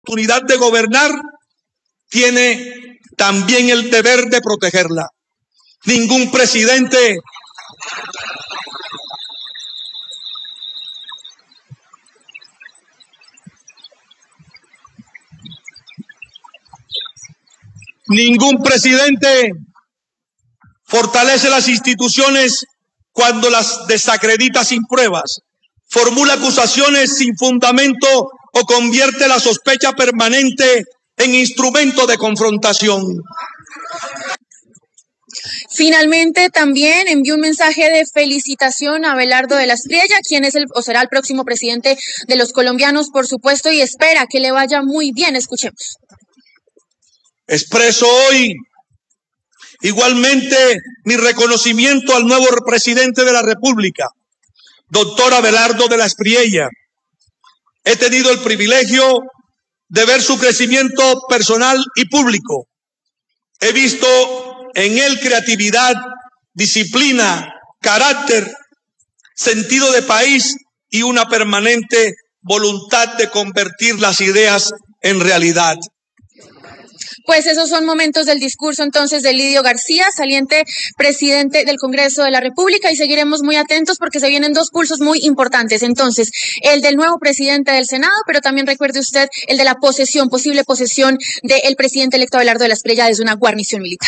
oportunidad de gobernar, tiene también el deber de protegerla. Ningún presidente fortalece las instituciones cuando las desacredita sin pruebas, formula acusaciones sin fundamento o convierte la sospecha permanente en instrumento de confrontación. Finalmente, también envió un mensaje de felicitación a Abelardo de la Espriella, quien es o será el próximo presidente de los colombianos, por supuesto, y espera que le vaya muy bien. Escuchemos. Expreso hoy igualmente mi reconocimiento al nuevo presidente de la República, doctor Abelardo de la Espriella. He tenido el privilegio de ver su crecimiento personal y público. He visto en él creatividad, disciplina, carácter, sentido de país y una permanente voluntad de convertir las ideas en realidad. Pues esos son momentos del discurso entonces de Lidio García, saliente presidente del Congreso de la República, y seguiremos muy atentos porque se vienen dos pulsos muy importantes. Entonces, el del nuevo presidente del Senado, pero también recuerde usted el de la posible posesión del presidente electo Abelardo de la Espriella desde una guarnición militar.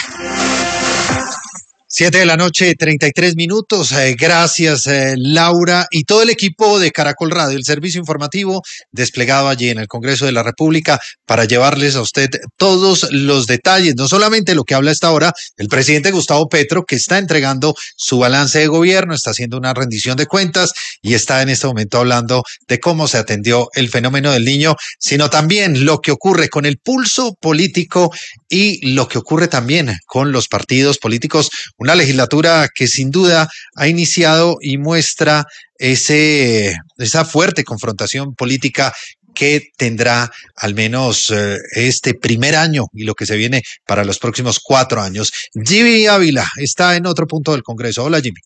7:33 p.m. Gracias, Laura, y todo el equipo de Caracol Radio, el servicio informativo desplegado allí en el Congreso de la República para llevarles a usted todos los detalles, no solamente lo que habla a esta hora el presidente Gustavo Petro, que está entregando su balance de gobierno, está haciendo una rendición de cuentas y está en este momento hablando de cómo se atendió el fenómeno del Niño, sino también lo que ocurre con el pulso político y lo que ocurre también con los partidos políticos. Una legislatura que sin duda ha iniciado y muestra esa fuerte confrontación política que tendrá al menos este primer año y lo que se viene para los próximos 4 años. Jimmy Ávila está en otro punto del Congreso. Hola, Jimmy.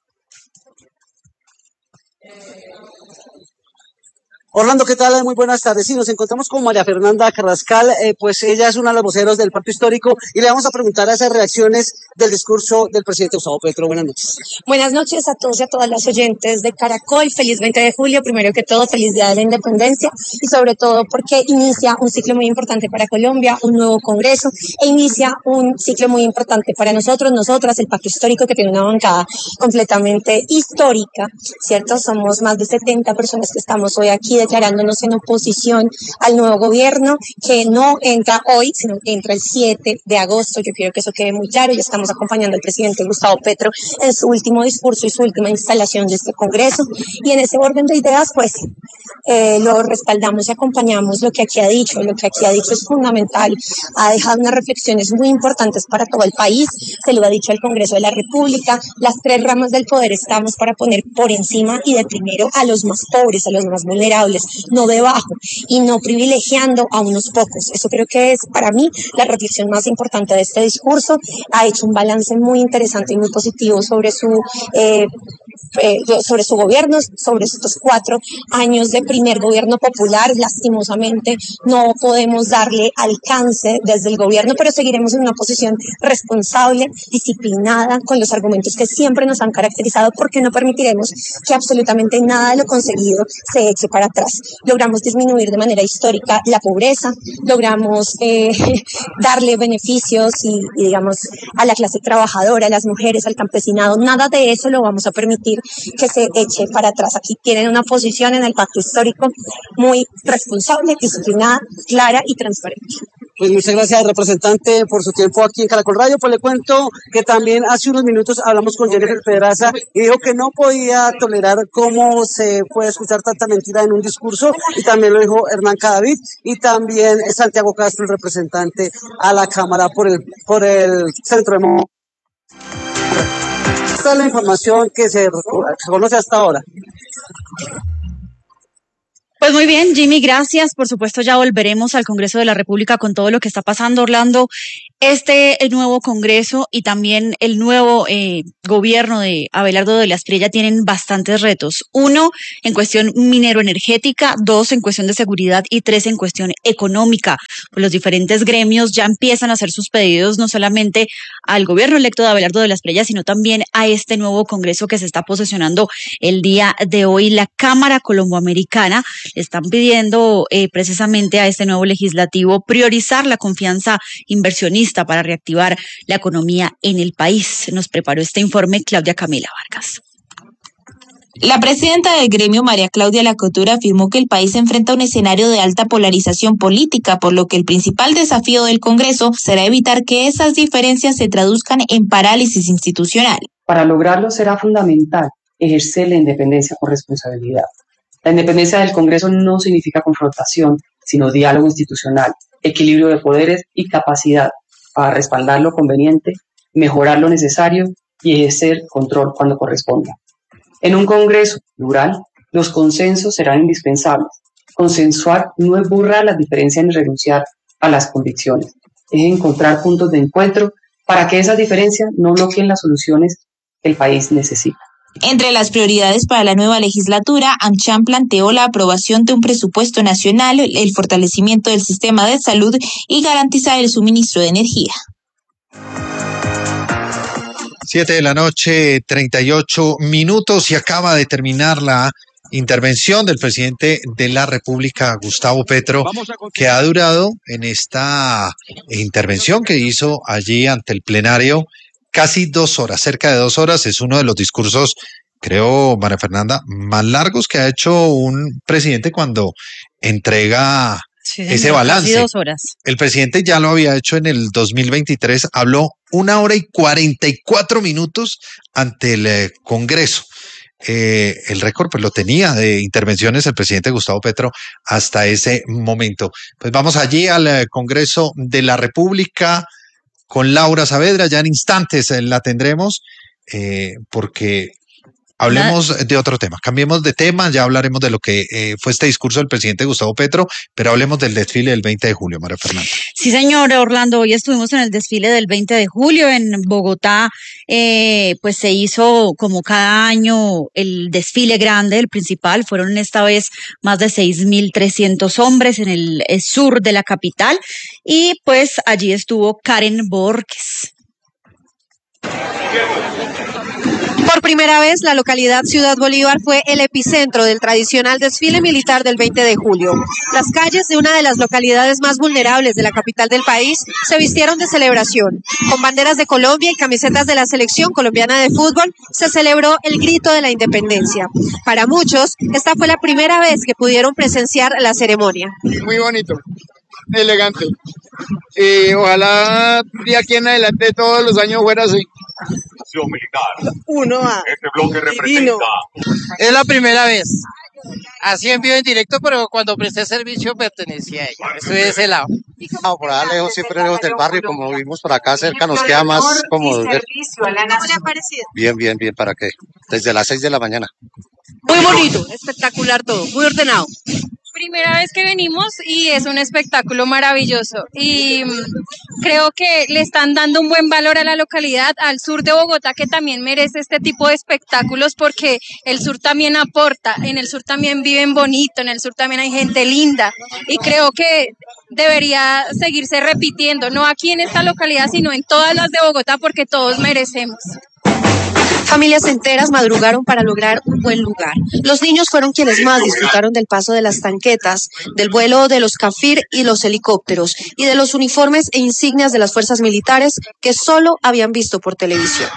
Orlando, ¿qué tal? Muy buenas tardes. Sí, nos encontramos con María Fernanda Carrascal, pues ella es una de las voceros del Pacto Histórico y le vamos a preguntar a esas reacciones del discurso del presidente Gustavo Petro. Buenas noches. Buenas noches a todos y a todas las oyentes de Caracol. Feliz 20 de julio, primero que todo, feliz Día de la Independencia y sobre todo porque inicia un ciclo muy importante para Colombia, un nuevo Congreso e inicia un ciclo muy importante para nosotros, nosotras, el Pacto Histórico, que tiene una bancada completamente histórica, ¿cierto? Somos más de 70 personas que estamos hoy aquí declarándonos en oposición al nuevo gobierno, que no entra hoy, sino que entra el 7 de agosto. Yo quiero que eso quede muy claro. Ya estamos acompañando al presidente Gustavo Petro en su último discurso y su última instalación de este Congreso. Y en ese orden de ideas, pues, lo respaldamos y acompañamos lo que aquí ha dicho. Lo que aquí ha dicho es fundamental. Ha dejado unas reflexiones muy importantes para todo el país. Se lo ha dicho al Congreso de la República. Las 3 ramas del poder estamos para poner por encima y de primero a los más pobres, a los más vulnerables, no debajo, y no privilegiando a unos pocos. Eso creo que es para mí la reflexión más importante de este discurso. Ha hecho un balance muy interesante y muy positivo sobre su gobierno, sobre estos 4 años de primer gobierno popular. Lastimosamente no podemos darle alcance desde el gobierno, pero seguiremos en una posición responsable, disciplinada, con los argumentos que siempre nos han caracterizado, porque no permitiremos que absolutamente nada de lo conseguido se eche para atrás. Logramos disminuir de manera histórica la pobreza, logramos darle beneficios y digamos a la clase trabajadora, a las mujeres, al campesinado. Nada de eso lo vamos a permitir que se eche para atrás. Aquí tienen una posición en el Pacto Histórico muy responsable, disciplinada, clara y transparente. Pues muchas gracias, representante, por su tiempo aquí en Caracol Radio. Pues le cuento que también hace unos minutos hablamos con Jennifer Pedraza y dijo que no podía tolerar cómo se puede escuchar tanta mentira en un discurso, y también lo dijo Hernán Cadavid y también Santiago Castro, el representante a la Cámara por el Centro de Esta es la información que se conoce hasta ahora. Pues muy bien, Jimmy, gracias. Por supuesto, ya volveremos al Congreso de la República con todo lo que está pasando, Orlando, Este nuevo Congreso y también el nuevo gobierno de Abelardo de la Espriella tienen bastantes retos. 1, en cuestión minero-energética, 2, en cuestión de seguridad y 3, en cuestión económica. Pues los diferentes gremios ya empiezan a hacer sus pedidos no solamente al gobierno electo de Abelardo de la Espriella, sino también a este nuevo Congreso que se está posesionando el día de hoy. La Cámara Colomboamericana le están pidiendo precisamente a este nuevo legislativo priorizar la confianza inversionista para reactivar la economía en el país. Nos preparó este informe Claudia Camila Vargas. La presidenta del gremio, María Claudia Lacotura, afirmó que el país enfrenta un escenario de alta polarización política, por lo que el principal desafío del Congreso será evitar que esas diferencias se traduzcan en parálisis institucional. Para lograrlo será fundamental ejercer la independencia con responsabilidad. La independencia del Congreso no significa confrontación, sino diálogo institucional, equilibrio de poderes y capacidad para respaldar lo conveniente, mejorar lo necesario y ejercer control cuando corresponda. En un Congreso plural, los consensos serán indispensables. Consensuar no es borrar las diferencias ni renunciar a las convicciones, es encontrar puntos de encuentro para que esas diferencias no bloqueen las soluciones que el país necesita. Entre las prioridades para la nueva legislatura, AmCham planteó la aprobación de un presupuesto nacional, el fortalecimiento del sistema de salud y garantizar el suministro de energía. 7:38 p.m. y acaba de terminar la intervención del presidente de la República, Gustavo Petro, que ha durado en esta intervención que hizo allí ante el plenario casi 2 horas, cerca de 2 horas. Es uno de los discursos, creo, María Fernanda, más largos que ha hecho un presidente cuando entrega ese balance. Casi 2 horas. El presidente ya lo había hecho en el 2023, habló 1 hora y 44 minutos ante el Congreso. El récord pues lo tenía de intervenciones el presidente Gustavo Petro hasta ese momento. Pues vamos allí al Congreso de la República con Laura Saavedra, ya en instantes la tendremos, porque hablemos de otro tema, cambiemos de tema, ya hablaremos de lo que fue este discurso del presidente Gustavo Petro, pero hablemos del desfile del 20 de julio, María Fernanda. Sí, señor Orlando, hoy estuvimos en el desfile del 20 de julio en Bogotá, pues se hizo como cada año el desfile grande, el principal, fueron esta vez más de 6.300 hombres en el sur de la capital y pues allí estuvo Karen Borges. Por primera vez, la localidad Ciudad Bolívar fue el epicentro del tradicional desfile militar del 20 de julio. Las calles de una de las localidades más vulnerables de la capital del país se vistieron de celebración. Con banderas de Colombia y camisetas de la selección colombiana de fútbol, se celebró el grito de la independencia. Para muchos, esta fue la primera vez que pudieron presenciar la ceremonia. Muy bonito, elegante. Ojalá de aquí en adelante todos los años fuera así. Militar. Uno a este bloque representa. Divino. Es la primera vez. Así en vivo en directo, pero cuando presté servicio pertenecía a ella. Estoy de ese lado. No, por allá lejos, siempre lejos del barrio, como vivimos por acá cerca, nos queda más cómodo. ¿Cómo le ha parecido? Bien, ¿para qué? Desde las 6 de la mañana. Muy bonito, espectacular todo, muy ordenado. Primera vez que venimos y es un espectáculo maravilloso y creo que le están dando un buen valor a la localidad, al sur de Bogotá, que también merece este tipo de espectáculos porque el sur también aporta, en el sur también viven bonito, en el sur también hay gente linda y creo que debería seguirse repitiendo, no aquí en esta localidad, sino en todas las de Bogotá porque todos merecemos. Familias enteras madrugaron para lograr un buen lugar. Los niños fueron quienes más disfrutaron del paso de las tanquetas, del vuelo de los Cafir y los helicópteros, y de los uniformes e insignias de las fuerzas militares que solo habían visto por televisión.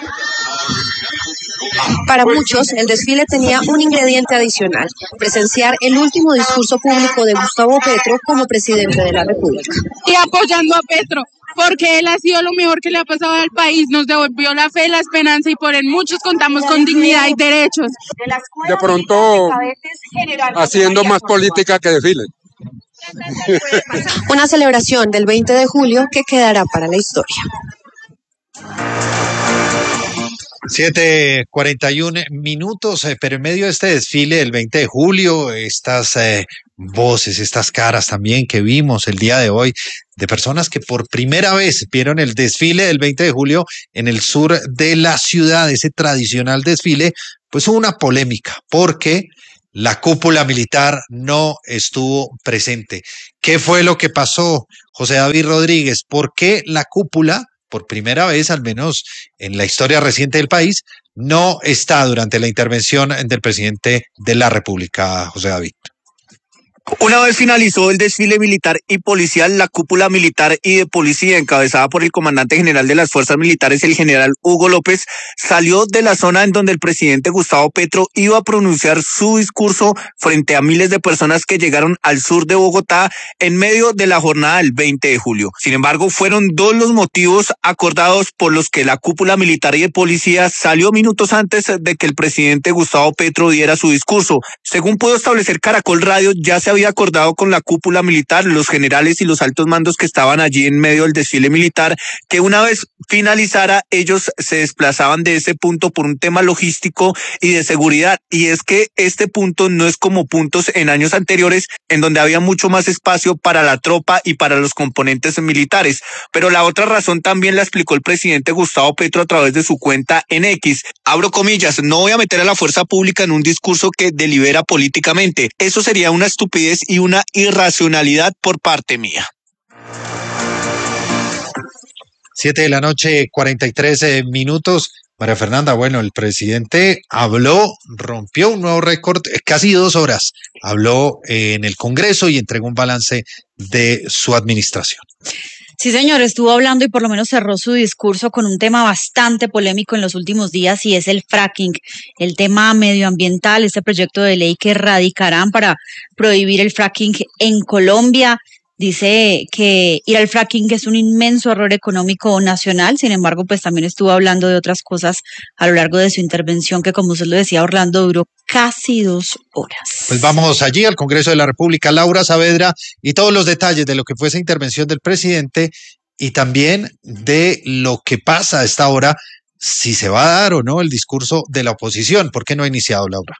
Para muchos, el desfile tenía un ingrediente adicional, presenciar el último discurso público de Gustavo Petro como presidente de la República. Y apoyando a Petro, porque él ha sido lo mejor que le ha pasado al país, nos devolvió la fe, la esperanza y por él muchos contamos con dignidad y derechos. De pronto, haciendo más política que desfile. Una celebración del 20 de julio que quedará para la historia. 7:41, pero en medio de este desfile del 20 de julio, estas voces, estas caras también que vimos el día de hoy, de personas que por primera vez vieron el desfile del 20 de julio en el sur de la ciudad, ese tradicional desfile, pues hubo una polémica, porque la cúpula militar no estuvo presente. ¿Qué fue lo que pasó, José David Rodríguez? ¿Por qué la cúpula, por primera vez, al menos en la historia reciente del país, no está durante la intervención del presidente de la República, José David? Una vez finalizó el desfile militar y policial, la cúpula militar y de policía encabezada por el comandante general de las fuerzas militares, el general Hugo López, salió de la zona en donde el presidente Gustavo Petro iba a pronunciar su discurso frente a miles de personas que llegaron al sur de Bogotá en medio de la jornada del 20 de julio. Sin embargo, fueron dos los motivos acordados por los que la cúpula militar y de policía salió minutos antes de que el presidente Gustavo Petro diera su discurso. Según pudo establecer Caracol Radio, ya se había acordado con la cúpula militar, los generales y los altos mandos que estaban allí en medio del desfile militar, que una vez finalizara, ellos se desplazaban de ese punto por un tema logístico y de seguridad. Y es que este punto no es como puntos en años anteriores, en donde había mucho más espacio para la tropa y para los componentes militares. Pero la otra razón también la explicó el presidente Gustavo Petro a través de su cuenta en X. Abro comillas, no voy a meter a la fuerza pública en un discurso que delibera políticamente. Eso sería una estupidez y una irracionalidad por parte mía. 7:43 María Fernanda, bueno, el presidente habló, rompió un nuevo récord, casi 2 horas, habló en el Congreso y entregó un balance de su administración. Sí, señor, estuvo hablando y por lo menos cerró su discurso con un tema bastante polémico en los últimos días y es el fracking, el tema medioambiental, este proyecto de ley que radicarán para prohibir el fracking en Colombia. Dice que ir al fracking es un inmenso error económico nacional, sin embargo, pues también estuvo hablando de otras cosas a lo largo de su intervención que, como usted lo decía, Orlando, duró casi 2 horas. Pues vamos allí al Congreso de la República, Laura Saavedra, y todos los detalles de lo que fue esa intervención del presidente y también de lo que pasa a esta hora, si se va a dar o no el discurso de la oposición. ¿Por qué no ha iniciado, Laura?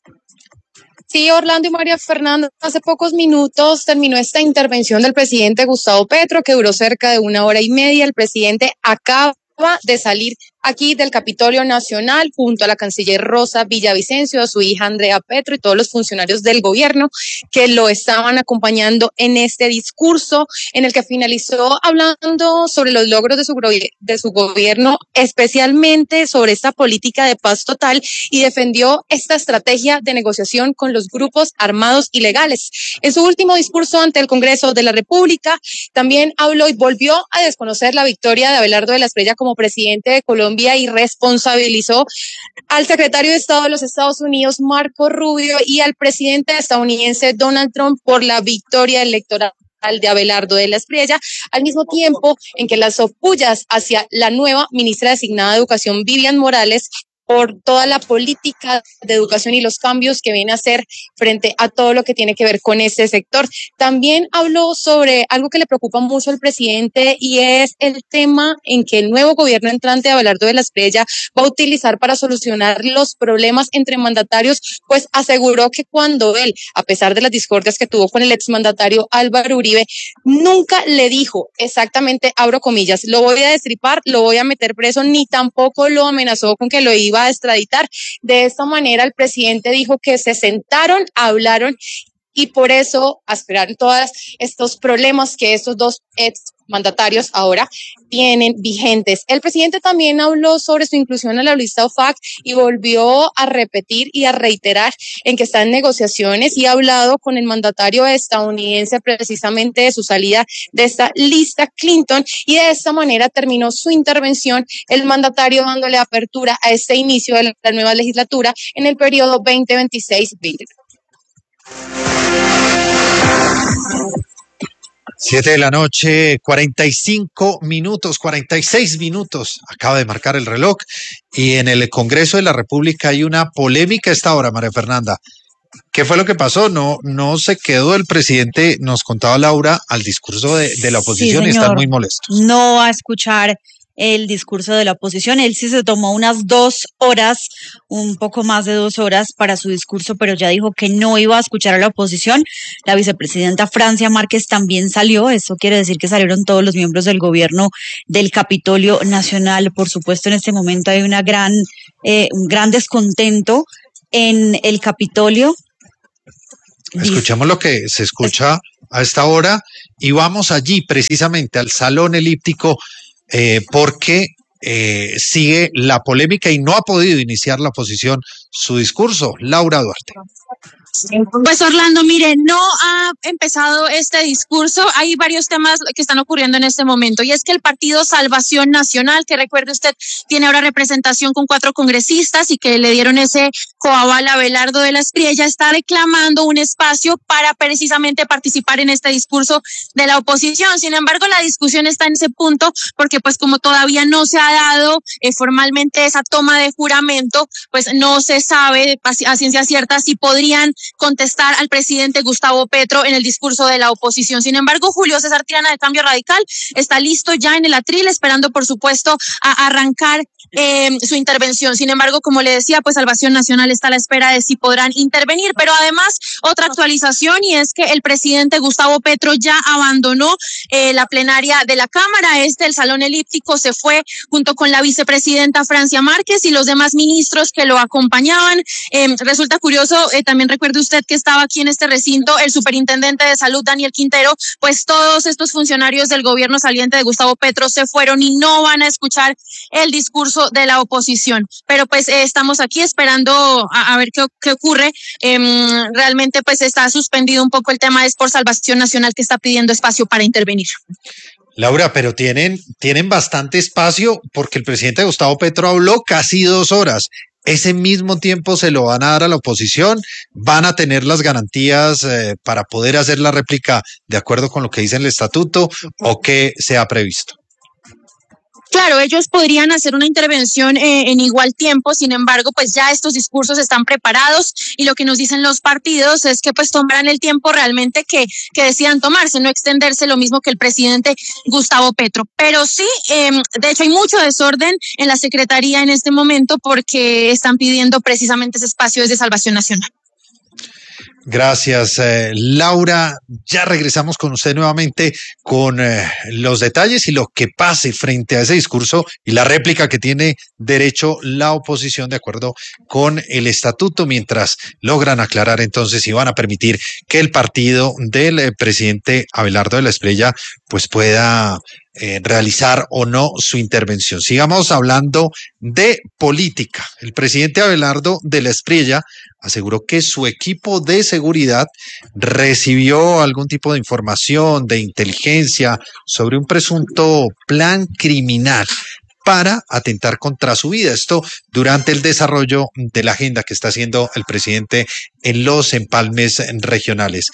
Sí, Orlando y María Fernanda, hace pocos minutos terminó esta intervención del presidente Gustavo Petro, que duró cerca de 1 hora y media. El presidente acaba de salir aquí del Capitolio Nacional junto a la canciller Rosa Villavicencio, a su hija Andrea Petro y todos los funcionarios del gobierno que lo estaban acompañando en este discurso en el que finalizó hablando sobre los logros de su gobierno, especialmente sobre esta política de paz total, y defendió esta estrategia de negociación con los grupos armados ilegales. En su último discurso ante el Congreso de la República también habló y volvió a desconocer la victoria de Abelardo de la Espriella como presidente de Colombia y responsabilizó al secretario de Estado de los Estados Unidos, Marco Rubio, y al presidente estadounidense Donald Trump por la victoria electoral de Abelardo de la Espriella, al mismo tiempo en que lanzó pullas hacia la nueva ministra designada de Educación, Vivian Morales, por toda la política de educación y los cambios que viene a hacer frente a todo lo que tiene que ver con este sector. También habló sobre algo que le preocupa mucho al presidente y es el tema en que el nuevo gobierno entrante de Abelardo de la Espriella va a utilizar para solucionar los problemas entre mandatarios, pues aseguró que cuando él, a pesar de las discordias que tuvo con el exmandatario Álvaro Uribe, nunca le dijo exactamente, abro comillas, lo voy a destripar, lo voy a meter preso, ni tampoco lo amenazó con que lo iba a extraditar. De esta manera el presidente dijo que se sentaron, hablaron y por eso aspiraron todos estos problemas que estos dos ex mandatarios ahora tienen vigentes. El presidente también habló sobre su inclusión a la lista OFAC y volvió a repetir y a reiterar en que está en negociaciones y ha hablado con el mandatario estadounidense precisamente de su salida de esta lista Clinton, y de esta manera terminó su intervención el mandatario dándole apertura a este inicio de la nueva legislatura en el periodo 2026-20. 7:46 minutos, acaba de marcar el reloj, y en el Congreso de la República hay una polémica a esta hora, María Fernanda. ¿Qué fue lo que pasó? No se quedó el presidente, nos contaba Laura, al discurso de la oposición, sí, y están muy molestos. No va a escuchar el discurso de la oposición. Él sí se tomó unas 2 horas, un poco más de 2 horas para su discurso, pero ya dijo que no iba a escuchar a la oposición. La vicepresidenta Francia Márquez también salió. Eso quiere decir que salieron todos los miembros del gobierno del Capitolio Nacional. Por supuesto, en este momento hay un gran descontento en el Capitolio. Escuchamos lo que se escucha a esta hora y vamos allí precisamente al Salón Elíptico porque sigue la polémica y no ha podido iniciar la oposición su discurso. Laura Duarte. Pues Orlando, mire, no ha empezado este discurso. Hay varios temas que están ocurriendo en este momento y es que el Partido Salvación Nacional, que recuerde usted, tiene ahora representación con 4 congresistas y que le dieron ese coaval a Abelardo de la Espriella, está reclamando un espacio para precisamente participar en este discurso de la oposición. Sin embargo, la discusión está en ese punto porque pues como todavía no se ha dado formalmente esa toma de juramento, pues no se sabe a ciencia cierta si podrían contestar al presidente Gustavo Petro en el discurso de la oposición. Sin embargo, Julio César Triana de Cambio Radical está listo ya en el atril, esperando, por supuesto, a arrancar su intervención. Sin embargo, como le decía, pues Salvación Nacional está a la espera de si podrán intervenir. Pero además, otra actualización, y es que el presidente Gustavo Petro ya abandonó la plenaria de la Cámara. El Salón Elíptico se fue junto con la vicepresidenta Francia Márquez y los demás ministros que lo acompañaban. Resulta curioso, también recuerde usted que estaba aquí en este recinto el superintendente de salud, Daniel Quintero, pues todos estos funcionarios del gobierno saliente de Gustavo Petro se fueron y no van a escuchar el discurso de la oposición. Pero pues estamos aquí esperando a ver qué ocurre. Realmente pues está suspendido un poco el tema, es por Salvación Nacional que está pidiendo espacio para intervenir. Laura, pero tienen bastante espacio porque el presidente Gustavo Petro habló casi 2 horas. Ese mismo tiempo se lo van a dar a la oposición, van a tener las garantías para poder hacer la réplica de acuerdo con lo que dice el estatuto o qué se ha previsto. Claro, ellos podrían hacer una intervención en igual tiempo, sin embargo, pues ya estos discursos están preparados y lo que nos dicen los partidos es que pues tomarán el tiempo realmente que decidan tomarse, no extenderse lo mismo que el presidente Gustavo Petro. Pero sí, de hecho hay mucho desorden en la Secretaría en este momento porque están pidiendo precisamente ese espacio desde Salvación Nacional. Gracias, Laura. Ya regresamos con usted nuevamente con los detalles y lo que pase frente a ese discurso y la réplica que tiene derecho la oposición de acuerdo con el estatuto, mientras logran aclarar entonces si van a permitir que el partido del presidente Abelardo de la Espriella pues pueda realizar o no su intervención. Sigamos hablando de política. El presidente Abelardo de la Espriella aseguró que su equipo de seguridad recibió algún tipo de información de inteligencia sobre un presunto plan criminal para atentar contra su vida. Esto durante el desarrollo de la agenda que está haciendo el presidente en los empalmes regionales.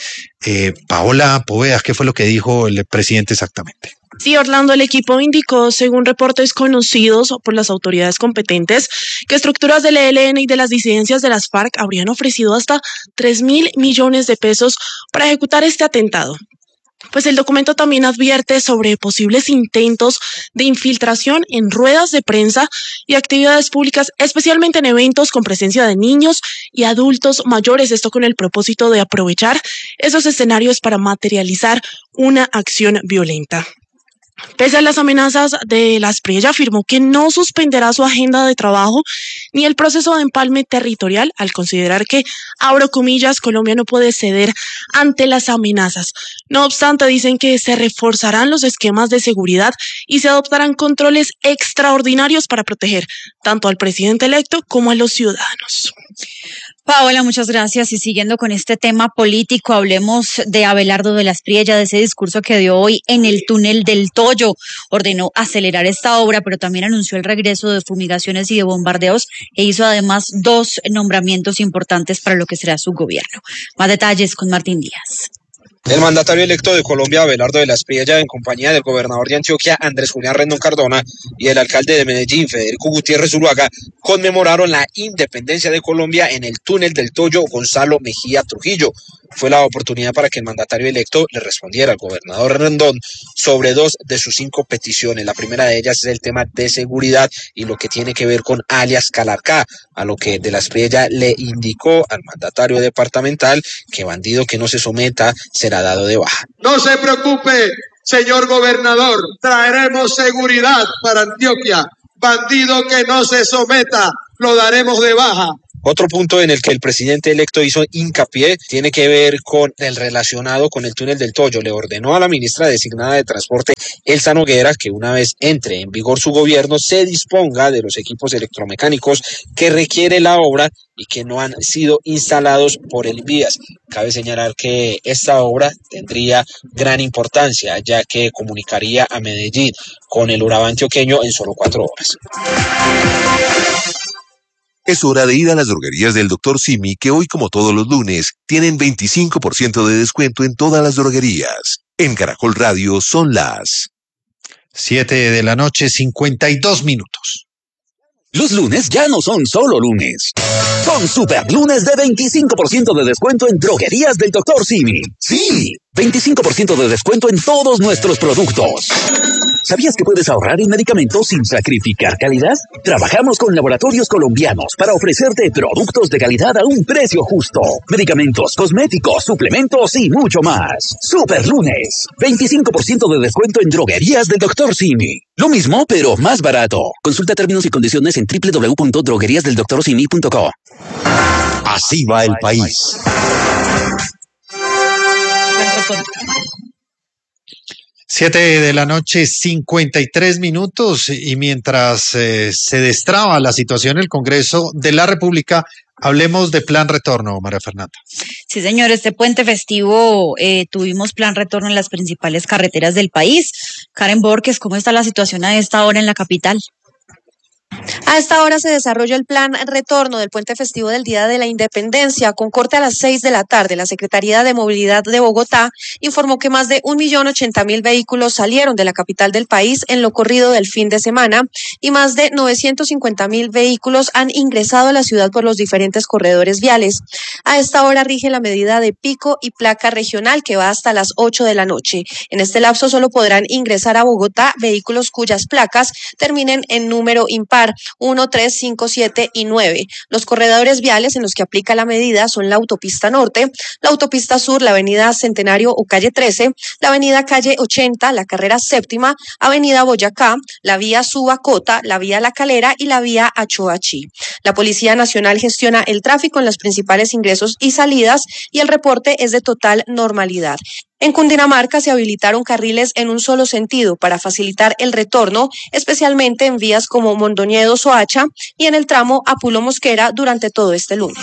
Paola Poveda, ¿qué fue lo que dijo el presidente exactamente? Sí, Orlando, el equipo indicó, según reportes conocidos por las autoridades competentes, que estructuras del ELN y de las disidencias de las FARC habrían ofrecido hasta 3.000 millones de pesos para ejecutar este atentado. Pues el documento también advierte sobre posibles intentos de infiltración en ruedas de prensa y actividades públicas, especialmente en eventos con presencia de niños y adultos mayores, esto con el propósito de aprovechar esos escenarios para materializar una acción violenta. Pese a las amenazas de la Espriella, afirmó que no suspenderá su agenda de trabajo ni el proceso de empalme territorial al considerar que, abro comillas, Colombia no puede ceder ante las amenazas. No obstante, dicen que se reforzarán los esquemas de seguridad y se adoptarán controles extraordinarios para proteger tanto al presidente electo como a los ciudadanos. Paola, muchas gracias. Y siguiendo con este tema político, hablemos de Abelardo de la Espriella, de ese discurso que dio hoy en el túnel del Toyo. Ordenó acelerar esta obra, pero también anunció el regreso de fumigaciones y de bombardeos e hizo además 2 nombramientos importantes para lo que será su gobierno. Más detalles con Martín Díaz. El mandatario electo de Colombia, Abelardo de la Espriella, en compañía del gobernador de Antioquia, Andrés Julián Rendón Cardona, y el alcalde de Medellín, Federico Gutiérrez Zuluaga, conmemoraron la independencia de Colombia en el túnel del Toyo Gonzalo Mejía Trujillo. Fue la oportunidad para que el mandatario electo le respondiera al gobernador Rendón sobre 2 de sus 5 peticiones. La primera de ellas es el tema de seguridad y lo que tiene que ver con alias Calarcá, a lo que de la Espriella le indicó al mandatario departamental que bandido que no se someta será dado de baja. No se preocupe, señor gobernador, traeremos seguridad para Antioquia. Bandido que no se someta, lo daremos de baja. Otro punto en el que el presidente electo hizo hincapié tiene que ver con el relacionado con el túnel del Toyo. Le ordenó a la ministra designada de Transporte, Elsa Noguera, que una vez entre en vigor su gobierno se disponga de los equipos electromecánicos que requiere la obra y que no han sido instalados por el INVIAS. Cabe señalar que esta obra tendría gran importancia, ya que comunicaría a Medellín con el Urabá antioqueño en solo 4 horas. Es hora de ir a las droguerías del Dr. Simi, que hoy, como todos los lunes, tienen 25% de descuento en todas las droguerías. En Caracol Radio son las 7:52 p.m. Los lunes ya no son solo lunes. Son super lunes de 25% de descuento en droguerías del Dr. Simi. Sí, 25% de descuento en todos nuestros productos. ¿Sabías que puedes ahorrar en medicamentos sin sacrificar calidad? Trabajamos con laboratorios colombianos para ofrecerte productos de calidad a un precio justo. Medicamentos, cosméticos, suplementos y mucho más. Super lunes, 25% de descuento en droguerías del Dr. Simi. Lo mismo, pero más barato. Consulta términos y condiciones en www.drogueriasdeldoctorsimi.co. Así va el país. 7:53 p.m. y mientras se destraba la situación en el Congreso de la República, hablemos de plan retorno, María Fernanda. Sí, señor, este puente festivo tuvimos plan retorno en las principales carreteras del país. Karen Borges, ¿cómo está la situación a esta hora en la capital? A esta hora se desarrolla el plan retorno del puente festivo del Día de la Independencia con corte a las 6 de la tarde. La Secretaría de Movilidad de Bogotá informó que más de 1.080.000 vehículos salieron de la capital del país en lo corrido del fin de semana y más de 950.000 vehículos han ingresado a la ciudad por los diferentes corredores viales. A esta hora rige la medida de pico y placa regional que va hasta las 8 de la noche. En este lapso solo podrán ingresar a Bogotá vehículos cuyas placas terminen en número impar 1, 3, 5, 7 y 9. Los corredores viales en los que aplica la medida son la autopista norte, la autopista sur, la avenida Centenario o calle 13, la avenida calle 80, la carrera séptima, avenida Boyacá, la vía Subacota, la vía La Calera y la vía Achoachí. La Policía Nacional gestiona el tráfico en los principales ingresos y salidas y el reporte es de total normalidad. En Cundinamarca se habilitaron carriles en un solo sentido para facilitar el retorno, especialmente en vías como Mondoñedo-Soacha y en el tramo Apulo-Mosquera durante todo este lunes.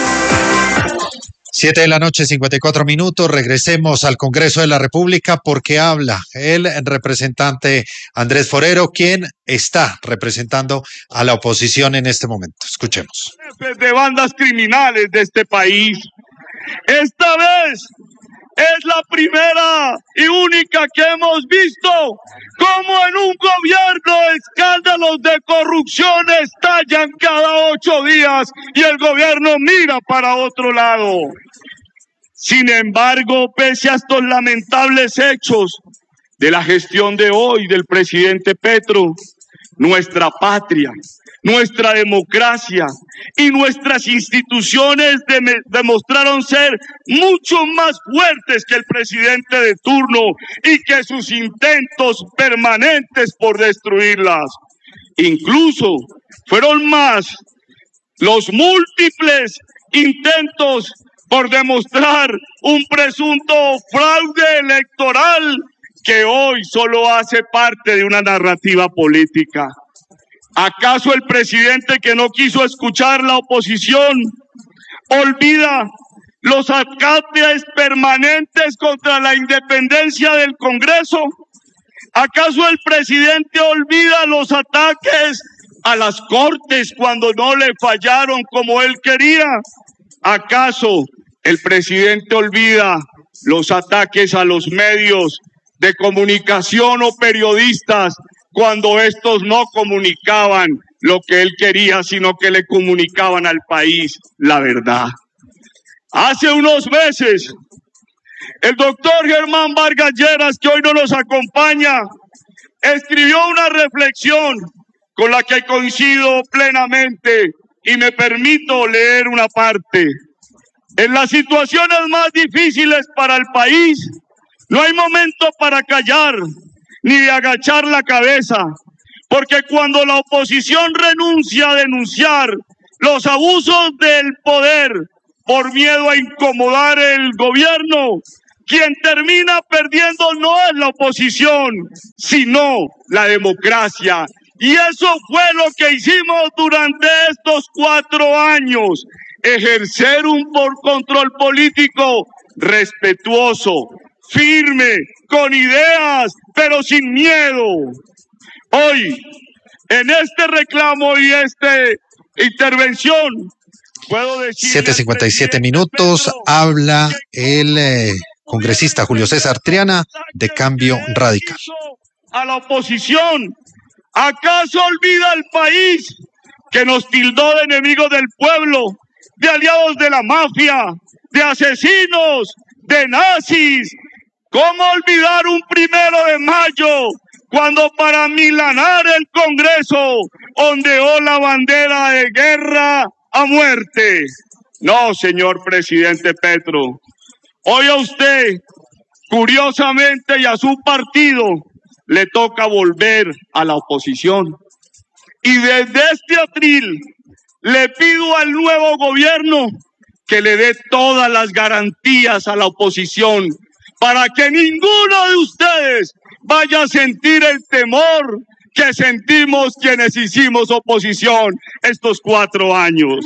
7:54 p.m. Regresemos al Congreso de la República porque habla el representante Andrés Forero, quien está representando a la oposición en este momento. Escuchemos. De bandas criminales de este país. Esta vez es la primera y única que hemos visto como en un gobierno escándalos de corrupción estallan cada 8 días y el gobierno mira para otro lado. Sin embargo, pese a estos lamentables hechos de la gestión de hoy del presidente Petro, nuestra patria, nuestra democracia y nuestras instituciones demostraron ser mucho más fuertes que el presidente de turno y que sus intentos permanentes por destruirlas. Incluso fueron más los múltiples intentos por demostrar un presunto fraude electoral que hoy solo hace parte de una narrativa política. ¿Acaso el presidente que no quiso escuchar la oposición olvida los ataques permanentes contra la independencia del Congreso? ¿Acaso el presidente olvida los ataques a las Cortes cuando no le fallaron como él quería? ¿Acaso el presidente olvida los ataques a los medios de comunicación o periodistas cuando estos no comunicaban lo que él quería, sino que le comunicaban al país la verdad. Hace unos meses, el doctor Germán Vargas Lleras, que hoy no nos acompaña, escribió una reflexión con la que coincido plenamente y me permito leer una parte. En las situaciones más difíciles para el país, no hay momento para callar ni de agachar la cabeza, porque cuando la oposición renuncia a denunciar los abusos del poder por miedo a incomodar el gobierno, quien termina perdiendo no es la oposición, sino la democracia. Y eso fue lo que hicimos durante estos 4 años, ejercer un control político respetuoso, firme, con ideas, pero sin miedo. Hoy, en este reclamo y esta intervención, puedo decir... 7:57 minutos, habla el congresista Julio César Triana de Cambio Radical. A la oposición, ¿acaso olvida el país que nos tildó de enemigos del pueblo, de aliados de la mafia, de asesinos, de nazis? ¿Cómo olvidar un 1 de mayo cuando para milanar el Congreso ondeó la bandera de guerra a muerte? No, señor presidente Petro. Hoy a usted, curiosamente, y a su partido, le toca volver a la oposición. Y desde este atril le pido al nuevo gobierno que le dé todas las garantías a la oposición para que ninguno de ustedes vaya a sentir el temor que sentimos quienes hicimos oposición estos 4 años.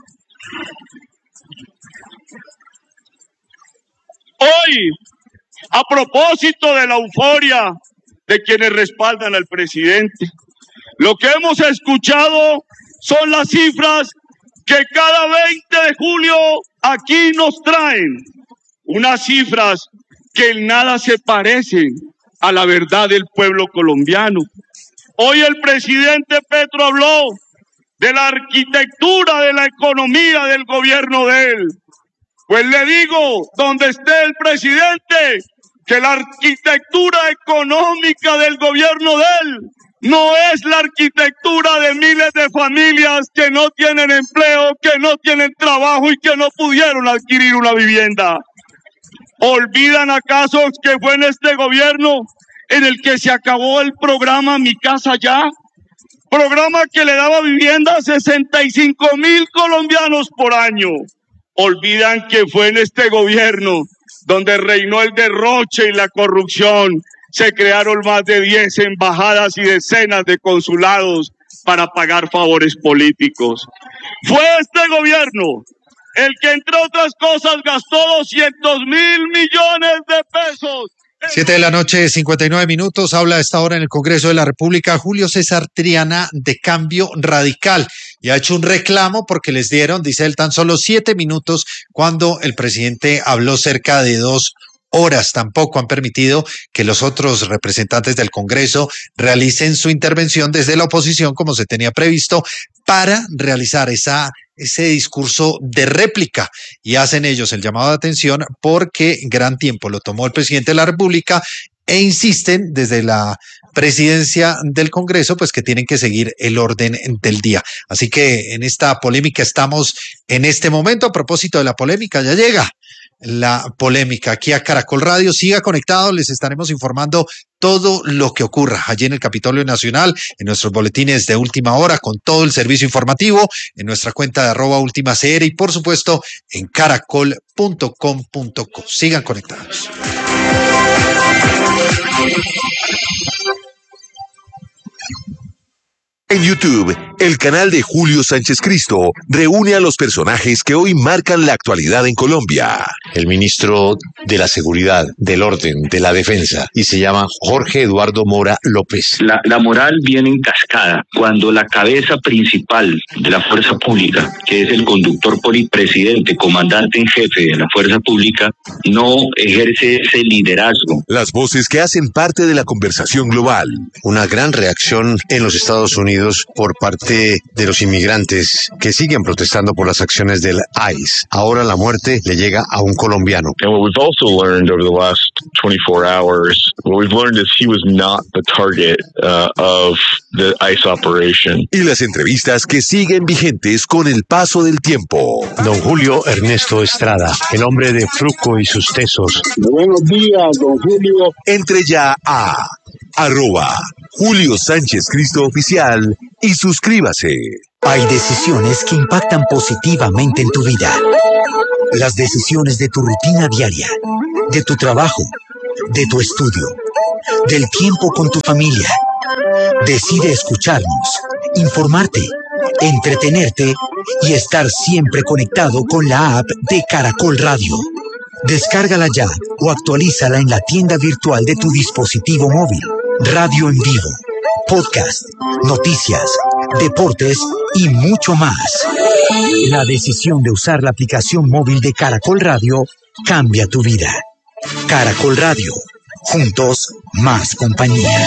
Hoy, a propósito de la euforia de quienes respaldan al presidente, lo que hemos escuchado son las cifras que cada 20 de julio aquí nos traen. Unas cifras que en nada se parecen a la verdad del pueblo colombiano. Hoy el presidente Petro habló de la arquitectura de la economía del gobierno de él. Pues le digo, donde esté el presidente, que la arquitectura económica del gobierno de él no es la arquitectura de miles de familias que no tienen empleo, que no tienen trabajo y que no pudieron adquirir una vivienda. ¿Olvidan acaso que fue en este gobierno en el que se acabó el programa Mi Casa Ya? Programa que le daba vivienda a 65,000 colombianos por año. Olvidan que fue en este gobierno donde reinó el derroche y la corrupción. Se crearon más de 10 embajadas y decenas de consulados para pagar favores políticos. Fue este gobierno el que, entre otras cosas, gastó 200,000 millones de pesos. 7:59 PM, habla a esta hora en el Congreso de la República Julio César Triana de Cambio Radical y ha hecho un reclamo porque les dieron, dice él, tan solo 7 minutos cuando el presidente habló cerca de 2 horas. Tampoco han permitido que los otros representantes del Congreso realicen su intervención desde la oposición como se tenía previsto para realizar ese discurso de réplica, y hacen ellos el llamado de atención porque gran tiempo lo tomó el presidente de la República e insisten desde la presidencia del Congreso pues que tienen que seguir el orden del día. Así que en esta polémica estamos en este momento. A propósito de la polémica, ya llega la polémica aquí a Caracol Radio. Siga conectado, les estaremos informando todo lo que ocurra allí en el Capitolio Nacional, en nuestros boletines de última hora, con todo el servicio informativo, en nuestra cuenta de @ultimacr y por supuesto en caracol.com.co. Sigan conectados. En YouTube, El canal de Julio Sánchez Cristo reúne a los personajes que hoy marcan la actualidad en Colombia. El ministro de la Seguridad, del Orden, de la Defensa, y se llama Jorge Eduardo Mora López. La moral viene en cascada cuando la cabeza principal de la fuerza pública, que es el conductor polipresidente, comandante en jefe de la fuerza pública, no ejerce ese liderazgo. Las voces que hacen parte de la conversación global. Una gran reacción en los Estados Unidos por parte de los inmigrantes que siguen protestando por las acciones del ICE. Ahora la muerte le llega a un colombiano. And what we've also learned over the last 24 hours, what we've learned is he was not the target of the ICE operation. Y las entrevistas que siguen vigentes con el paso del tiempo. Don Julio Ernesto Estrada, el hombre de Fruco y sus tesos. Buenos días, don Julio. Entre ya a @Julio Sánchez Cristo Oficial y suscríbase. Hay decisiones que impactan positivamente en tu vida. Las decisiones de tu rutina diaria, de tu trabajo, de tu estudio, del tiempo con tu familia. Decide escucharnos, informarte, entretenerte y estar siempre conectado con la app de Caracol Radio. Descárgala ya o actualízala en la tienda virtual de tu dispositivo móvil. Radio en vivo, podcast, noticias, deportes y mucho más. La decisión de usar la aplicación móvil de Caracol Radio cambia tu vida. Caracol Radio, juntos más compañía.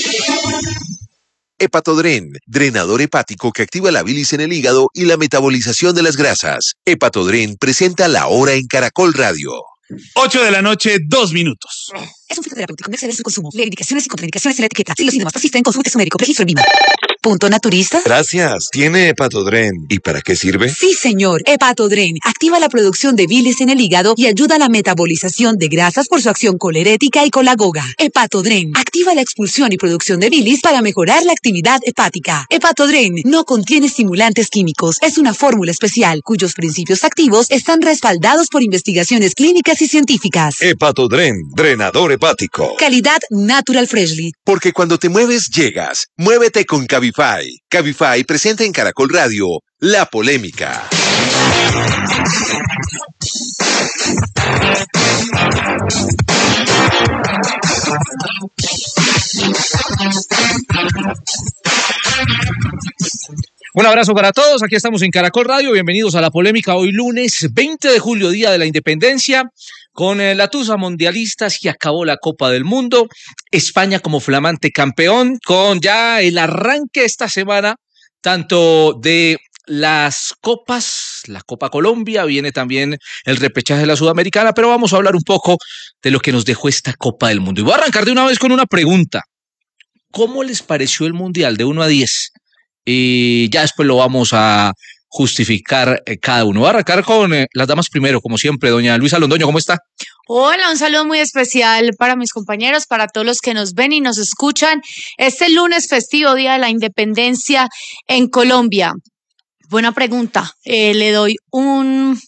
Hepatodren, drenador hepático que activa la bilis en el hígado y la metabolización de las grasas. Hepatodren presenta La Hora en Caracol Radio. 8 de la noche, 2 minutos. Es un fitoterapéutico, no exceder su consumo. Lee indicaciones y contraindicaciones en la etiqueta. Si los síntomas persisten, consulte a su médico. Registro en Vima. ¿Punto naturista? Gracias. ¿Tiene Hepatodren? ¿Y para qué sirve? Sí, señor. Hepatodren activa la producción de bilis en el hígado y ayuda a la metabolización de grasas por su acción colerética y colagoga. Hepatodren activa la expulsión y producción de bilis para mejorar la actividad hepática. Hepatodren no contiene estimulantes químicos. Es una fórmula especial cuyos principios activos están respaldados por investigaciones clínicas y científicas. Hepatodren, drenador hepático. Calidad Natural Freshly. Porque cuando te mueves, llegas. Muévete con Cabify. Cabify presenta en Caracol Radio La Polémica. Un abrazo para todos, aquí estamos en Caracol Radio, bienvenidos a La Polémica, hoy lunes 20 de julio, Día de la Independencia, con la tusa mundialista, se acabó la Copa del Mundo, España como flamante campeón, con ya el arranque esta semana, tanto de las copas, la Copa Colombia, viene también el repechaje de la Sudamericana, pero vamos a hablar un poco de lo que nos dejó esta Copa del Mundo. Y voy a arrancar de una vez con una pregunta, ¿cómo les pareció el Mundial de 1 a 10? Y ya después lo vamos a justificar cada uno. Voy a arrancar con las damas primero, como siempre. Doña Luisa Londoño, ¿cómo está? Hola, un saludo muy especial para mis compañeros, para todos los que nos ven y nos escuchan. Este lunes festivo, Día de la Independencia en Colombia. Buena pregunta. Le doy un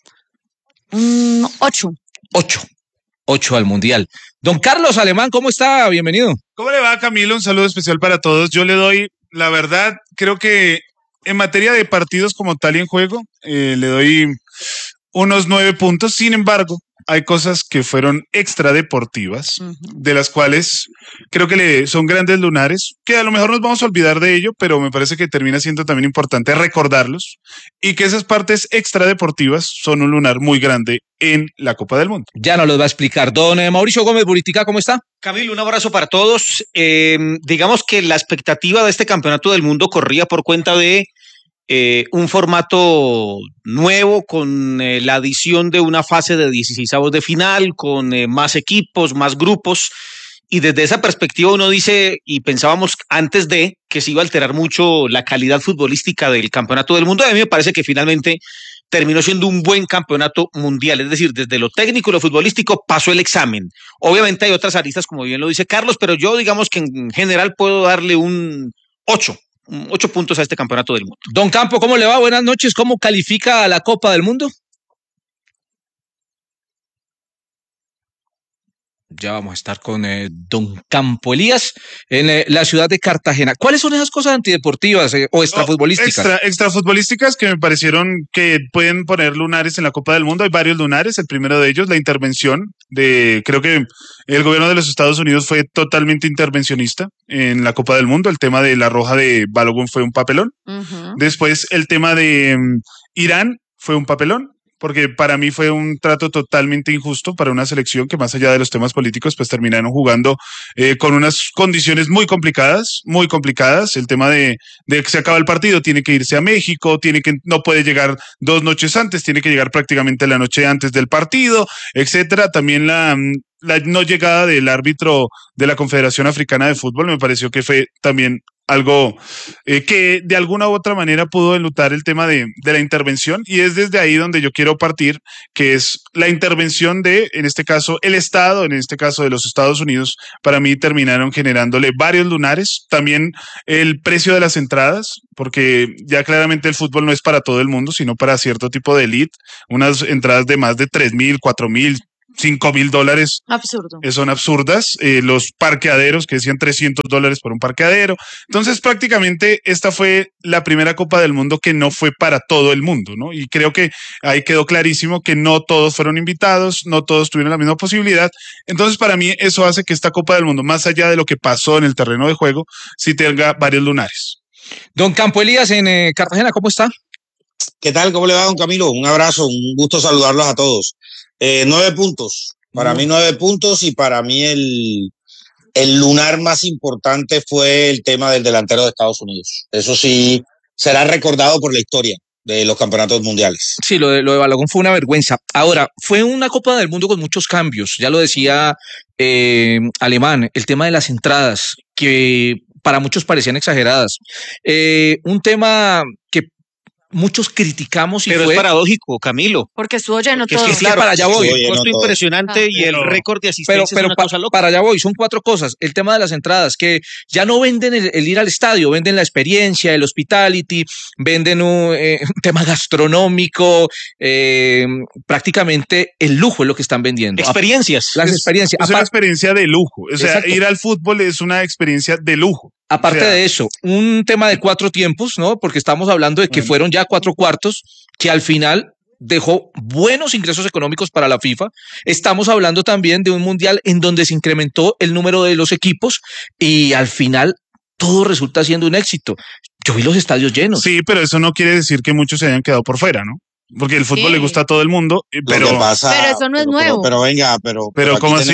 8. 8 al Mundial. Don Carlos Alemán, ¿cómo está? Bienvenido. ¿Cómo le va, Camilo? Un saludo especial para todos. Yo le doy, la verdad, creo que en materia de partidos como tal y en juego, le doy unos 9 puntos. Sin embargo, hay cosas que fueron extradeportivas, de las cuales creo que son grandes lunares, que a lo mejor nos vamos a olvidar de ello, pero me parece que termina siendo también importante recordarlos, y que esas partes extradeportivas son un lunar muy grande en la Copa del Mundo. Ya nos lo va a explicar. Don Mauricio Gómez Buritica, ¿cómo está? Camilo, un abrazo para todos. Digamos que la expectativa de este campeonato del mundo corría por cuenta de un formato nuevo con la adición de una fase de 16avos de final, con más equipos, más grupos, y desde esa perspectiva uno dice, y pensábamos antes de que se iba a alterar mucho la calidad futbolística del campeonato del mundo. A mí me parece que finalmente terminó siendo un buen campeonato mundial, es decir, desde lo técnico y lo futbolístico pasó el examen. Obviamente hay otras aristas, como bien lo dice Carlos, pero yo digamos que en general puedo darle un 8 puntos a este campeonato del mundo. Don Campo, ¿cómo le va? Buenas noches. ¿Cómo califica a la Copa del Mundo? Ya vamos a estar con don Campo Elías en la ciudad de Cartagena. ¿Cuáles son esas cosas antideportivas o extrafutbolísticas? Extrafutbolísticas que me parecieron que pueden poner lunares en la Copa del Mundo. Hay varios lunares. El primero de ellos, la intervención creo que el gobierno de los Estados Unidos fue totalmente intervencionista en la Copa del Mundo. El tema de la roja de Balogun fue un papelón. Después el tema de Irán fue un papelón, porque para mí fue un trato totalmente injusto para una selección que, más allá de los temas políticos, pues terminaron jugando con unas condiciones muy complicadas. El tema de que se acaba el partido, tiene que irse a México, no puede llegar 2 noches antes, tiene que llegar prácticamente la noche antes del partido, etcétera. También la no llegada del árbitro de la Confederación Africana de Fútbol me pareció que fue también algo que de alguna u otra manera pudo enlutar el tema de la intervención, y es desde ahí donde yo quiero partir, que es la intervención en este caso, el Estado, en este caso de los Estados Unidos. Para mí terminaron generándole varios lunares. También el precio de las entradas, porque ya claramente el fútbol no es para todo el mundo, sino para cierto tipo de elite. Unas entradas de más de 3,000, 4,000, $5,000 Absurdo. son absurdas. Los parqueaderos que decían $300 por un parqueadero. Entonces prácticamente esta fue la primera Copa del Mundo que no fue para todo el mundo, ¿no? Y creo que ahí quedó clarísimo que no todos fueron invitados, no todos tuvieron la misma posibilidad. Entonces para mí eso hace que esta Copa del Mundo, más allá de lo que pasó en el terreno de juego, sí tenga varios lunares. Don Campo Elías en Cartagena, ¿cómo está? ¿Qué tal? ¿Cómo le va, don Camilo? Un abrazo, un gusto saludarlos a todos. 9 puntos. Para mí 9 puntos, y para mí el lunar más importante fue el tema del delantero de Estados Unidos. Eso sí será recordado por la historia de los campeonatos mundiales. Sí, lo de Balogun fue una vergüenza. Ahora, fue una Copa del Mundo con muchos cambios. Ya lo decía Alemán, el tema de las entradas, que para muchos parecían exageradas. Un tema que muchos criticamos, pero fue... es paradójico, Camilo. Porque estuvo lleno todo. Es que para allá voy. Un costo impresionante y el récord de asistencia es una cosa loca. Para allá voy, son 4 cosas. El tema de las entradas, que ya no venden el ir al estadio, venden la experiencia, el hospitality, venden un tema gastronómico, prácticamente el lujo es lo que están vendiendo. Experiencias. Las experiencias. Es una experiencia de lujo. O sea, Exacto. Ir al fútbol es una experiencia de lujo. Aparte de eso, un tema de 4 tiempos, ¿no? Porque estamos hablando de que fueron ya 4 cuartos, que al final dejó buenos ingresos económicos para la FIFA. Estamos hablando también de un mundial en donde se incrementó el número de los equipos y al final todo resulta siendo un éxito. Yo vi los estadios llenos. Sí, pero eso no quiere decir que muchos se hayan quedado por fuera, ¿no? Porque el fútbol le gusta a todo el mundo, pero eso no es nuevo. Pero venga, pero ¿cómo así?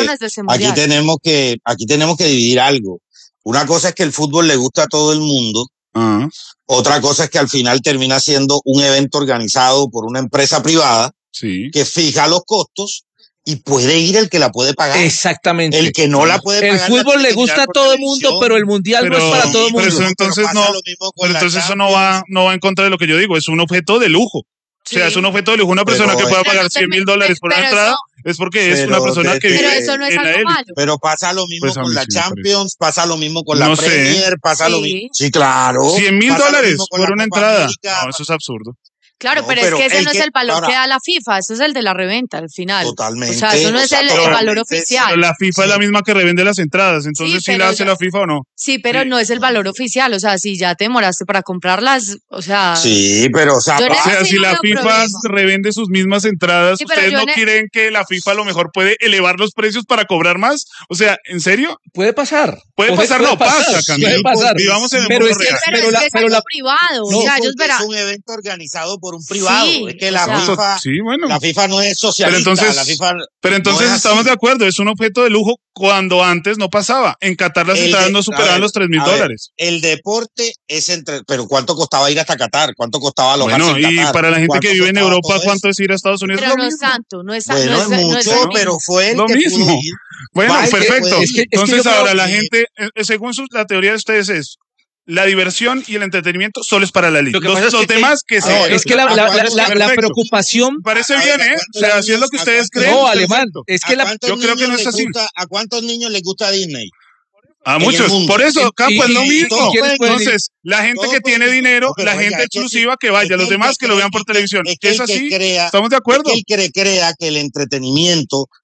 Aquí tenemos que dividir algo. Una cosa es que el fútbol le gusta a todo el mundo. Otra cosa es que al final termina siendo un evento organizado por una empresa privada que fija los costos y puede ir el que la puede pagar. Exactamente. El que no la puede pagar. El fútbol le gusta a todo el mundo, pero el mundial no es para todo el mundo. Pero entonces eso no va en contra de lo que yo digo. Es un objeto de lujo. O sea, es un objeto de lujo. Una persona que pueda pagar $100,000 por una entrada es porque es una persona que vive eso no es en algo la élite. malo. Pero pasa lo mismo Pues con la sí Champions, pasa lo mismo con la No sé. Premier, pasa lo mismo. Sí, claro. $100,000 con por la una Copa entrada. América. No, eso es absurdo. Claro, No, pero pero es que ese el no es que- el valor ahora- que da la FIFA, eso es el de la reventa al final. Totalmente. O sea, eso no es el valor oficial. Pero la FIFA es la misma que revende las entradas. Entonces, Sí, ¿sí la pero hace ya- la FIFA o no? Sí, pero no es el valor oficial. O sea, si ya te demoraste para comprarlas, o sea. Sí, pero, o sea, Yo en O eso sea, sí si no la veo FIFA problema. revende sus mismas entradas, Sí, pero ¿ustedes yo no en e- creen que la FIFA a lo mejor puede elevar los precios para cobrar más? O sea, ¿en serio? Puede pasar. Puede pasar, no pasa, Camilo. Puede pasar. Vivamos en el Pero mundo es que- real. Pero es que es algo privado. No, o sea, ellos porque verán. es un evento organizado por un privado. Sí, es que o la sea- FIFA, Sí, bueno. la FIFA no es Pero socialista. entonces, la FIFA pero entonces no es estamos así. de acuerdo, es un objeto de lujo cuando antes no pasaba. En Qatar las El entradas de- no a superaban ver, los $3,000. a ver, el deporte es pero ¿cuánto costaba ir hasta Qatar? ¿Cuánto costaba alojarse Bueno, en y Qatar? para la gente ¿Cuánto que vive en costaba Europa, todo ¿cuánto eso? es ir a Estados Unidos? Pero Es lo no es mismo. tanto, no es Bueno, no es es- no es mucho, el mismo. pero fue el Lo que mismo. pudo ir. Bueno, Va, el que perfecto. puede ir. es que Entonces yo ahora creo la que- gente, según la teoría de ustedes es, la diversión y el entretenimiento solo es para la liga. Lo que pasa es Los que- demás que No, se... Es que la Perfecto. preocupación... Parece A ver, bien, ¿a ¿eh? cuántos O sea, si es lo niños- que a ustedes cuántos creen. No, niños- Alemán, perfecto. es que ¿A cuántos yo creo que no niños es les así. ¿A cuántos niños les gusta Disney? A en el muchos. mundo. Por eso, Campo, es lo y- mismo. todos pueden ir. Entonces, la gente Todos que tiene pueden ir. dinero, No, pero la oiga, gente es que exclusiva que es vaya, que los el demás que que lo vean cree- por televisión. es que Es el que así. crea- Estamos de acuerdo. Es que el que crea que el entretenimiento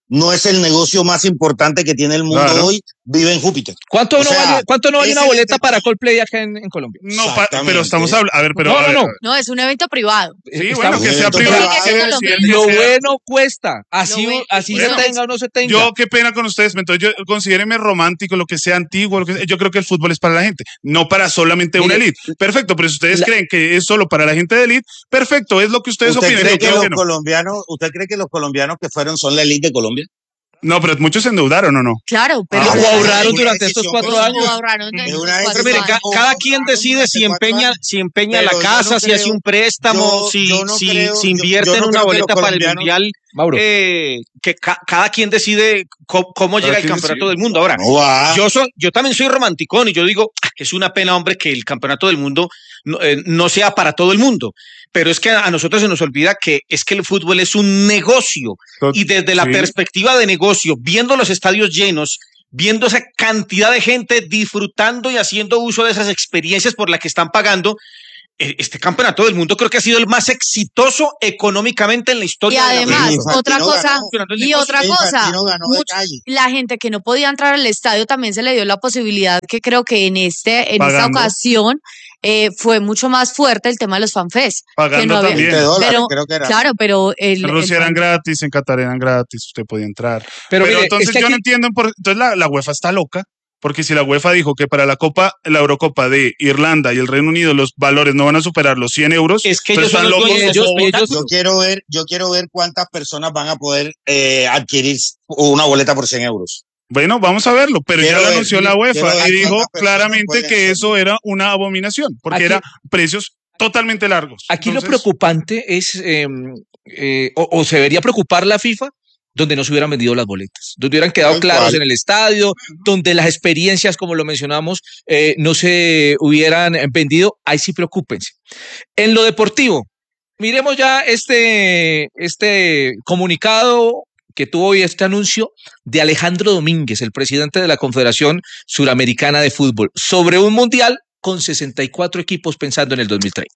no es el negocio más importante que tiene el mundo hoy, vive en Júpiter. ¿Cuánto no vale una boleta para Coldplay acá en Colombia? No, pero estamos hablando, a ver, pero... No, es un evento privado. Sí, bueno, que sea privado. Lo bueno cuesta, así se tenga o no se tenga. Yo, qué pena con ustedes, entonces considéreme romántico, lo que sea antiguo, yo creo que el fútbol es para la gente, no para solamente una élite. Perfecto, pero si ustedes creen que es solo para la gente de élite, perfecto, es lo que ustedes opinen. ¿Usted cree que los colombianos que fueron son la élite de Colombia? No, pero muchos se endeudaron, ¿o no? Claro, pero... o ahorraron durante estos 4 años. Pero mire, cada quien decide si empeña la casa, si hace un préstamo, si invierte en una boleta para el Mundial. Mauro. Cada quien decide cómo llega el campeonato del mundo. Ahora, yo también soy romanticón y yo digo, es una pena, hombre, que el campeonato del mundo no sea para todo el mundo. Pero es que a nosotros se nos olvida que es que el fútbol es un negocio y desde la perspectiva de negocio, viendo los estadios llenos, viendo esa cantidad de gente disfrutando y haciendo uso de esas experiencias por las que están pagando, este campeonato del mundo creo que ha sido el más exitoso económicamente en la historia. Y además, otra cosa, la gente que no podía entrar al estadio también se le dio la posibilidad, que creo que en esta ocasión fue mucho más fuerte el tema de los fanfest. Pagando también. Pero, creo que era. Claro, pero... En Rusia eran gratis, en Qatar eran gratis, usted podía entrar. Pero mire, entonces yo no entiendo, entonces la UEFA está loca. Porque si la UEFA dijo que para la Eurocopa de Irlanda y el Reino Unido los valores no van a superar los 100 euros, es que ellos están locos. Yo quiero ver cuántas personas van a poder adquirir una boleta por 100 euros. Bueno, vamos a verlo, pero ya lo anunció la UEFA y dijo claramente que eso era una abominación, porque eran precios totalmente largos. Aquí lo preocupante es, o se debería preocupar la FIFA, donde no se hubieran vendido las boletas, donde hubieran quedado claros en el estadio, donde las experiencias, como lo mencionamos, no se hubieran vendido. Ahí sí preocúpense. En lo deportivo, miremos ya este comunicado que tuvo hoy, este anuncio de Alejandro Domínguez, el presidente de la Confederación Suramericana de Fútbol, sobre un mundial con 64 equipos pensando en el 2030.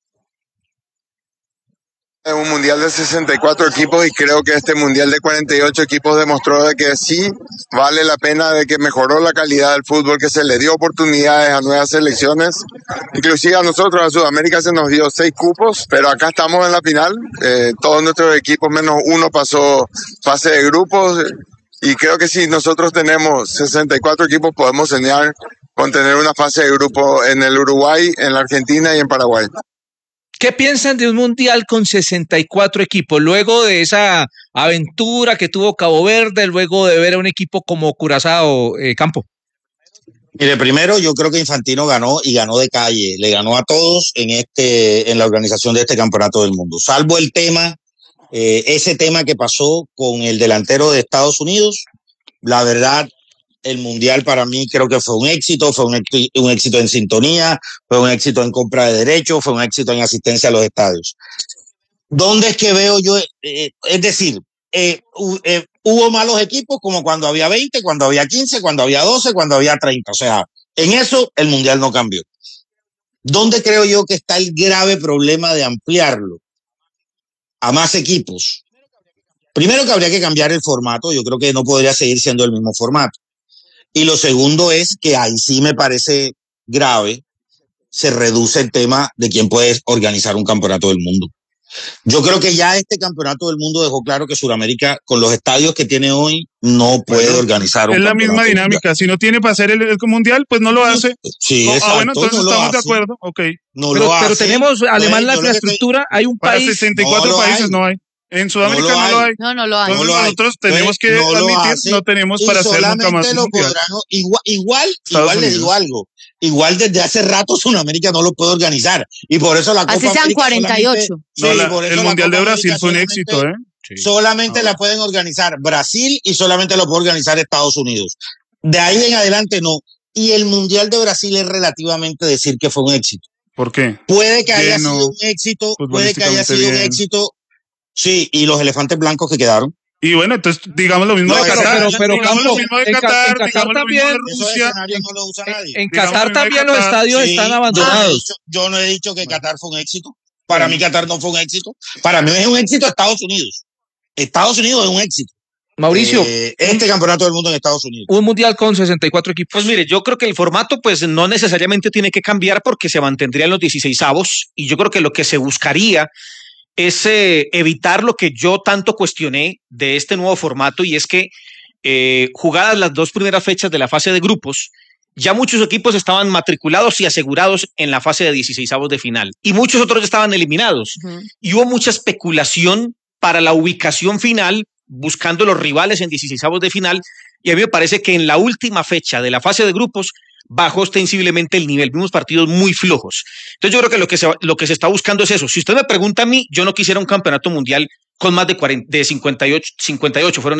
Un mundial de 64 equipos y creo que este mundial de 48 equipos demostró de que sí vale la pena, de que mejoró la calidad del fútbol, que se le dio oportunidades a nuevas selecciones. Inclusive a nosotros, a Sudamérica, se nos dio 6 cupos, pero acá estamos en la final. Todos nuestros equipos menos uno pasó fase de grupos y creo que si nosotros tenemos 64 equipos podemos soñar con tener una fase de grupo en el Uruguay, en la Argentina y en Paraguay. ¿Qué piensan de un mundial con 64 equipos? Luego de esa aventura que tuvo Cabo Verde, luego de ver a un equipo como Curazao, Campo. Mire, primero yo creo que Infantino ganó y ganó de calle, le ganó a todos en la organización de este campeonato del mundo, salvo el tema, ese tema que pasó con el delantero de Estados Unidos. La verdad, el mundial para mí creo que fue un éxito en sintonía, fue un éxito en compra de derechos, fue un éxito en asistencia a los estadios. ¿Dónde es que veo yo? Es decir, hubo malos equipos como cuando había 20, cuando había 15, cuando había 12, cuando había 30. O sea, en eso el mundial no cambió. ¿Dónde creo yo que está el grave problema de ampliarlo a más equipos? Primero, que habría que cambiar el formato. Yo creo que no podría seguir siendo el mismo formato. Y lo segundo es que ahí sí me parece grave, se reduce el tema de quién puede organizar un campeonato del mundo. Yo creo que ya este campeonato del mundo dejó claro que Sudamérica, con los estadios que tiene hoy, no puede organizar un campeonato. Es la misma dinámica. Si no tiene para hacer el mundial, pues no lo hace. Sí, exacto. Bueno, entonces no estamos de acuerdo. Ok. Pero tenemos, además, la infraestructura, hay un país. Para 64 países no hay. En Sudamérica no lo hay. No lo hay. Entonces nosotros tenemos que admitir, no tenemos para hacer nunca más un mundial. Igual les digo algo. Igual desde hace rato Sudamérica no lo puede organizar. Y por eso la Copa América. Así sean 48. El Mundial de Brasil fue un éxito, ¿eh? Solamente la pueden organizar Brasil y solamente lo puede organizar Estados Unidos. De ahí en adelante no. Y el Mundial de Brasil es relativamente decir que fue un éxito. ¿Por qué? Puede que haya sido un éxito, un éxito. Sí, y los elefantes blancos que quedaron. Y bueno, entonces digamos lo mismo de Qatar. Pero digamos lo mismo de Qatar, digamos lo mismo de Rusia. No lo usa nadie. En Qatar también los estadios están abandonados. Yo no he dicho que Qatar fue un éxito. Para mí Qatar no fue un éxito. Para mí es un éxito Estados Unidos. Estados Unidos es un éxito. Mauricio, este campeonato del mundo en Estados Unidos. Un mundial con 64 equipos. Pues mire, yo creo que el formato pues no necesariamente tiene que cambiar porque se mantendrían los 16avos y yo creo que lo que se buscaría es evitar lo que yo tanto cuestioné de este nuevo formato y es que jugadas las 2 primeras fechas de la fase de grupos, ya muchos equipos estaban matriculados y asegurados en la fase de 16avos de final y muchos otros ya estaban eliminados. Y hubo mucha especulación para la ubicación final buscando los rivales en 16avos de final y a mí me parece que en la última fecha de la fase de grupos bajó ostensiblemente el nivel, vimos partidos muy flojos. Entonces yo creo que lo que se está buscando es eso. Si usted me pregunta a mí, yo no quisiera un campeonato mundial con más de 58 fueron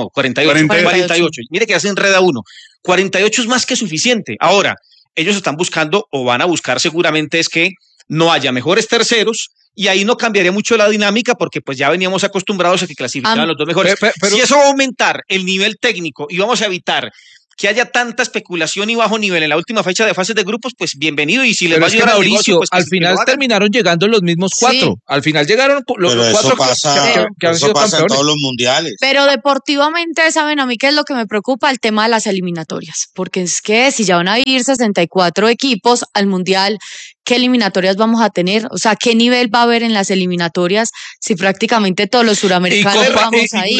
48. Mire que ya se enreda uno. 48 es más que suficiente. Ahora, ellos están buscando o van a buscar seguramente es que no haya mejores terceros y ahí no cambiaría mucho la dinámica porque pues ya veníamos acostumbrados a que clasificaban los 2 mejores. Pero si eso va a aumentar el nivel técnico y vamos a evitar que haya tanta especulación y bajo nivel en la última fecha de fases de grupos, pues bienvenido. Y si les va a ayudar al negocio, pues al final terminaron llegando los mismos 4. Sí. Al final llegaron los 4 que han sido campeones en todos los mundiales. Pero deportivamente, ¿saben a mí qué es lo que me preocupa? El tema de las eliminatorias. Porque es que si ya van a ir 64 equipos al mundial, ¿qué eliminatorias vamos a tener? O sea, ¿qué nivel va a haber en las eliminatorias si prácticamente todos los suramericanos vamos a ir?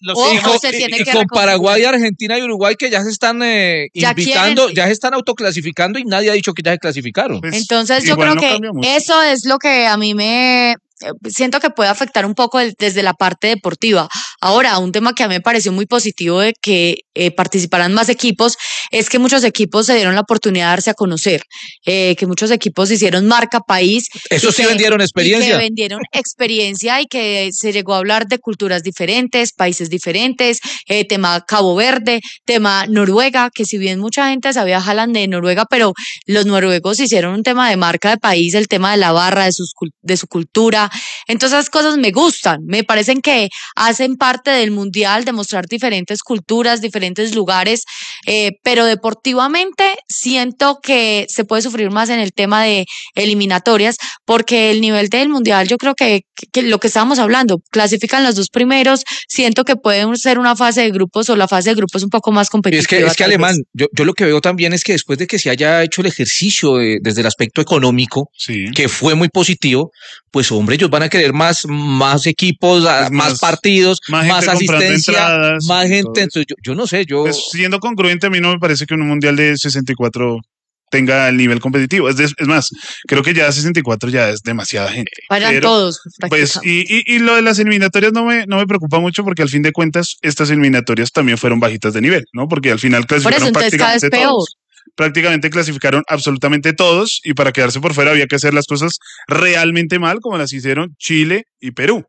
Y con Paraguay, Argentina y Uruguay que ya se están invitando, ya se están autoclasificando y nadie ha dicho que ya se clasificaron. Pues, entonces yo creo que eso es lo que a mí me siento que puede afectar un poco desde la parte deportiva. Ahora, un tema que a mí me pareció muy positivo de que participaran más equipos es que muchos equipos se dieron la oportunidad de darse a conocer, que muchos equipos hicieron marca país. Eso sí vendieron experiencia. Que vendieron experiencia y que se llegó a hablar de culturas diferentes, países diferentes, tema Cabo Verde, tema Noruega, que si bien mucha gente sabía Haaland de Noruega, pero los noruegos hicieron un tema de marca de país, el tema de la barra, de su cultura. Entonces esas cosas me gustan, me parecen que hacen parte del mundial, de mostrar diferentes culturas, diferentes lugares, pero deportivamente siento que se puede sufrir más en el tema de eliminatorias, porque el nivel del mundial, yo creo que lo que estábamos hablando, clasifican los 2 primeros, siento que pueden ser una fase de grupos o la fase de grupos un poco más competitiva. Es que Alemán, yo lo que veo también es que después de que se haya hecho el ejercicio desde el aspecto económico, que fue muy positivo, pues hombre, ellos van a querer más equipos, más partidos, más asistencia, más gente. Entonces, yo no sé, Pues siendo congruente, a mí no me parece que un mundial de 64 tenga el nivel competitivo. Es más, creo que ya 64 ya es demasiada gente. Vayan todos. Pues, y lo de las eliminatorias no me preocupa mucho porque al fin de cuentas estas eliminatorias también fueron bajitas de nivel, ¿no? Porque al final clasificaron prácticamente todos. Prácticamente clasificaron absolutamente todos y para quedarse por fuera había que hacer las cosas realmente mal como las hicieron Chile y Perú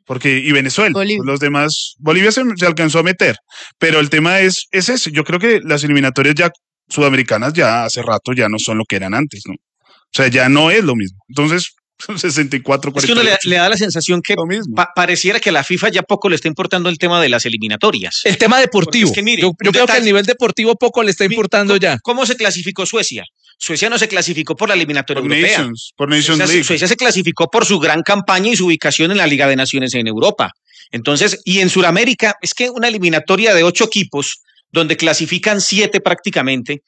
y Venezuela. Los demás, Bolivia se alcanzó a meter, pero el tema es ese. Yo creo que las eliminatorias ya sudamericanas ya hace rato ya no son lo que eran antes, ¿no? O sea, ya no es lo mismo. Entonces, 64, 48. Es que uno le da la sensación que pareciera que a la FIFA ya poco le está importando el tema de las eliminatorias. El tema deportivo. Es que, mire, yo creo que el nivel deportivo poco le está importando ya. ¿Cómo se clasificó Suecia? Suecia no se clasificó por la eliminatoria europea. Por Nations League. Suecia se clasificó por su gran campaña y su ubicación en la Liga de Naciones en Europa. Entonces, y en Sudamérica, es que una eliminatoria de 8 equipos donde clasifican 7 prácticamente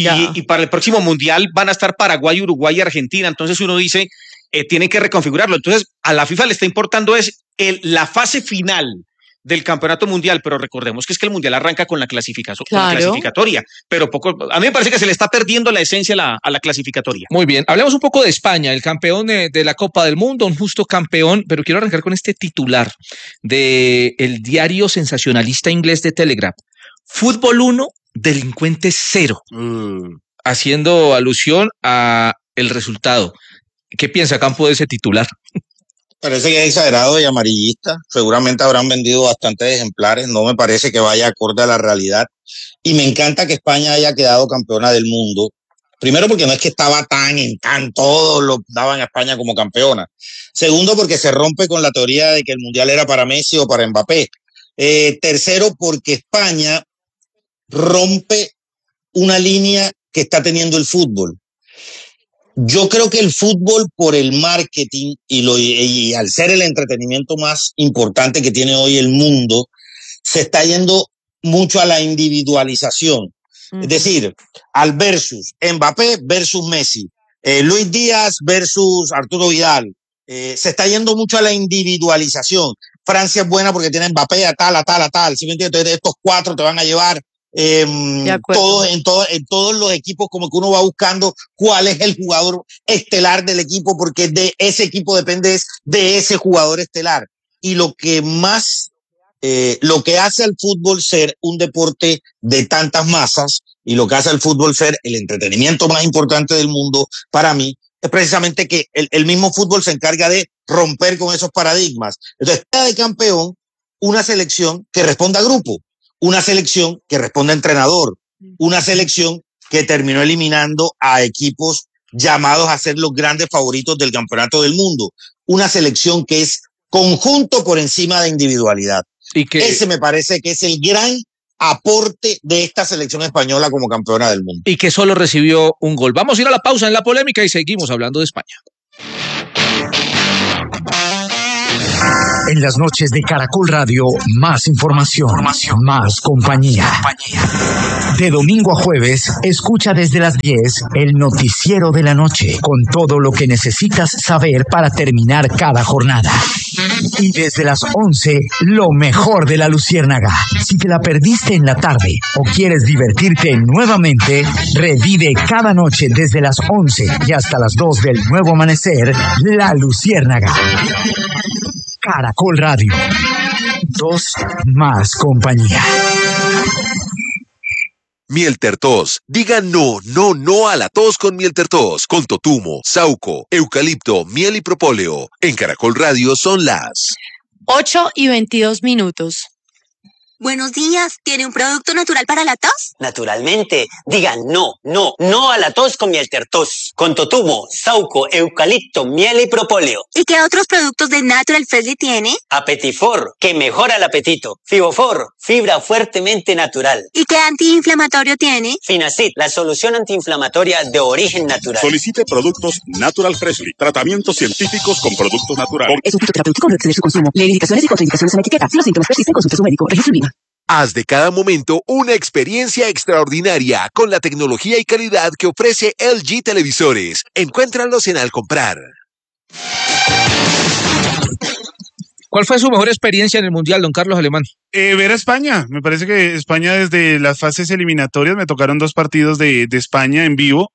y para el próximo mundial van a estar Paraguay, Uruguay y Argentina. Entonces uno dice, tienen que reconfigurarlo. Entonces a la FIFA le está importando es la fase final del campeonato mundial, pero recordemos que es que el mundial arranca con la clasificación, con la clasificatoria, pero poco, a mí me parece que se le está perdiendo la esencia a la clasificatoria. Muy bien, hablemos un poco de España, el campeón de la Copa del Mundo, un justo campeón, pero quiero arrancar con este titular del diario sensacionalista inglés de Telegraph: Fútbol 1, delincuente 0, haciendo alusión a el resultado. ¿Qué piensa Campo de ese titular? Parece que es exagerado y amarillista. Seguramente habrán vendido bastantes ejemplares. No me parece que vaya acorde a la realidad. Y me encanta que España haya quedado campeona del mundo. Primero, porque no es que estaba tan todos lo daban a España como campeona. Segundo, porque se rompe con la teoría de que el mundial era para Messi o para Mbappé. Tercero, porque España rompe una línea que está teniendo el fútbol. Yo creo que el fútbol, por el marketing y al ser el entretenimiento más importante que tiene hoy el mundo, se está yendo mucho a la individualización. Es decir, al versus Mbappé versus Messi, Luis Díaz versus Arturo Vidal. Se está yendo mucho a la individualización. Francia es buena porque tiene Mbappé a tal. ¿Sí me entiendes? Entonces, estos cuatro te van a llevar todos los equipos, como que uno va buscando cuál es el jugador estelar del equipo, porque de ese equipo depende de ese jugador estelar. Y lo que hace al fútbol ser un deporte de tantas masas y lo que hace al fútbol ser el entretenimiento más importante del mundo para mí es precisamente que el mismo fútbol se encarga de romper con esos paradigmas. Entonces, está de campeón una selección que responde a grupo, una selección que responde a entrenador, una selección que terminó eliminando a equipos llamados a ser los grandes favoritos del campeonato del mundo, una selección que es conjunto por encima de individualidad. Ese me parece que es el gran aporte de esta selección española como campeona del mundo. Y que solo recibió un gol. Vamos a ir a la pausa en la polémica y seguimos hablando de España. En las noches de Caracol Radio, más información, más compañía. De domingo a jueves, escucha desde las 10 el noticiero de la noche, con todo lo que necesitas saber para terminar cada jornada. Y desde las 11, lo mejor de la Luciérnaga. Si te la perdiste en la tarde o quieres divertirte nuevamente, revive cada noche desde las 11 y hasta las 2 del nuevo amanecer, La Luciérnaga. Caracol Radio. 2 más compañía. Mieltertos. Diga no a la tos con Mieltertos, con totumo, sauco, eucalipto, miel y propóleo. En Caracol Radio son las 8:22. Buenos días, ¿tiene un producto natural para la tos? Naturalmente, diga no a la tos con Mieltertos, con totumo, sauco, eucalipto, miel y propóleo. ¿Y qué otros productos de Natural Freshly tiene? Apetifor, que mejora el apetito. Fibofor, fibra fuertemente natural. ¿Y qué antiinflamatorio tiene? Finacid, la solución antiinflamatoria de origen natural. Solicite productos Natural Freshly, tratamientos científicos con productos naturales. Es un fitoterapéutico, no exceder su consumo. Lee indicaciones y contraindicaciones en la etiqueta. Si los síntomas persisten, consulte a su médico. Registro INVIMA. Haz de cada momento una experiencia extraordinaria con la tecnología y calidad que ofrece LG Televisores. Encuéntralos en Al Comprar. ¿Cuál fue su mejor experiencia en el Mundial, don Carlos Alemán? Ver a España. Me parece que España, desde las fases eliminatorias, me tocaron 2 partidos de España en vivo.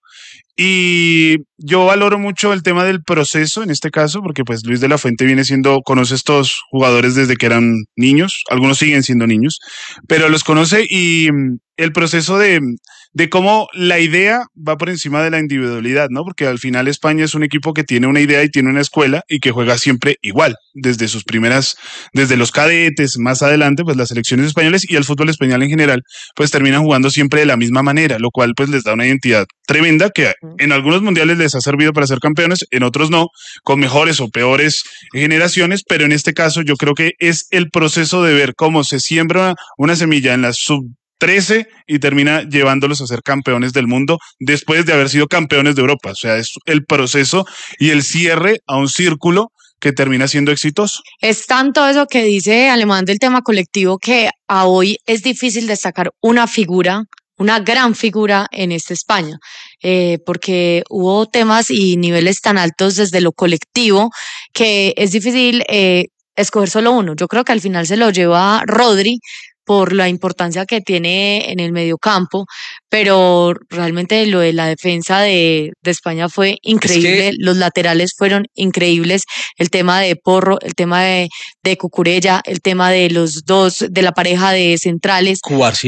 Y yo valoro mucho el tema del proceso en este caso, porque pues Luis de la Fuente conoce estos jugadores desde que eran niños, algunos siguen siendo niños, pero los conoce, y el proceso de cómo la idea va por encima de la individualidad, ¿no? Porque al final España es un equipo que tiene una idea y tiene una escuela y que juega siempre igual, desde los cadetes, más adelante, pues las selecciones españolas y el fútbol español en general, pues terminan jugando siempre de la misma manera, lo cual pues les da una identidad tremenda que en algunos mundiales les ha servido para ser campeones, en otros no, con mejores o peores generaciones, pero en este caso yo creo que es el proceso de ver cómo se siembra una semilla en la sub-13 y termina llevándolos a ser campeones del mundo después de haber sido campeones de Europa. O sea, es el proceso y el cierre a un círculo que termina siendo exitoso. Es tanto eso que dice Alemán del tema colectivo que a hoy es difícil destacar una figura, una gran figura en esta España, porque hubo temas y niveles tan altos desde lo colectivo que es difícil escoger solo uno. Yo creo que al final se lo lleva Rodri por la importancia que tiene en el mediocampo, pero realmente lo de la defensa de España fue increíble, los laterales fueron increíbles, el tema de Porro, el tema de Cucurella, el tema de los dos, de la pareja de centrales, Cubarsí,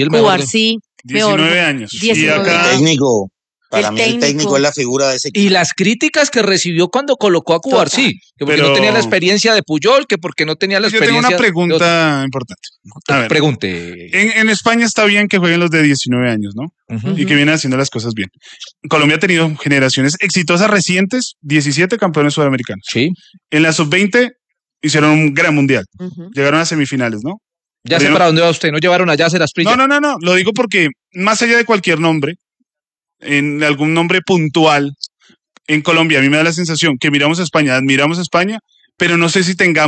19 años. 19. Y acá, para mí el técnico es la figura de ese equipo. Y las críticas que recibió cuando colocó a Cubarsí, que porque no tenía la experiencia de Puyol, que porque no tenía la experiencia... Yo tengo una pregunta importante. A ver, pregunte. En España está bien que jueguen los de 19 años, ¿no? Y que vienen haciendo las cosas bien. Colombia ha tenido generaciones exitosas recientes, 17 campeones sudamericanos. Sí. En la sub-20 hicieron un gran mundial. Llegaron a semifinales, ¿no? Ya sé para dónde va usted, ¿no llevaron allá a hacer Asprilla? No. Lo digo porque, más allá de cualquier nombre, en algún nombre puntual, en Colombia a mí me da la sensación que miramos a España, admiramos a España, pero no sé si tengamos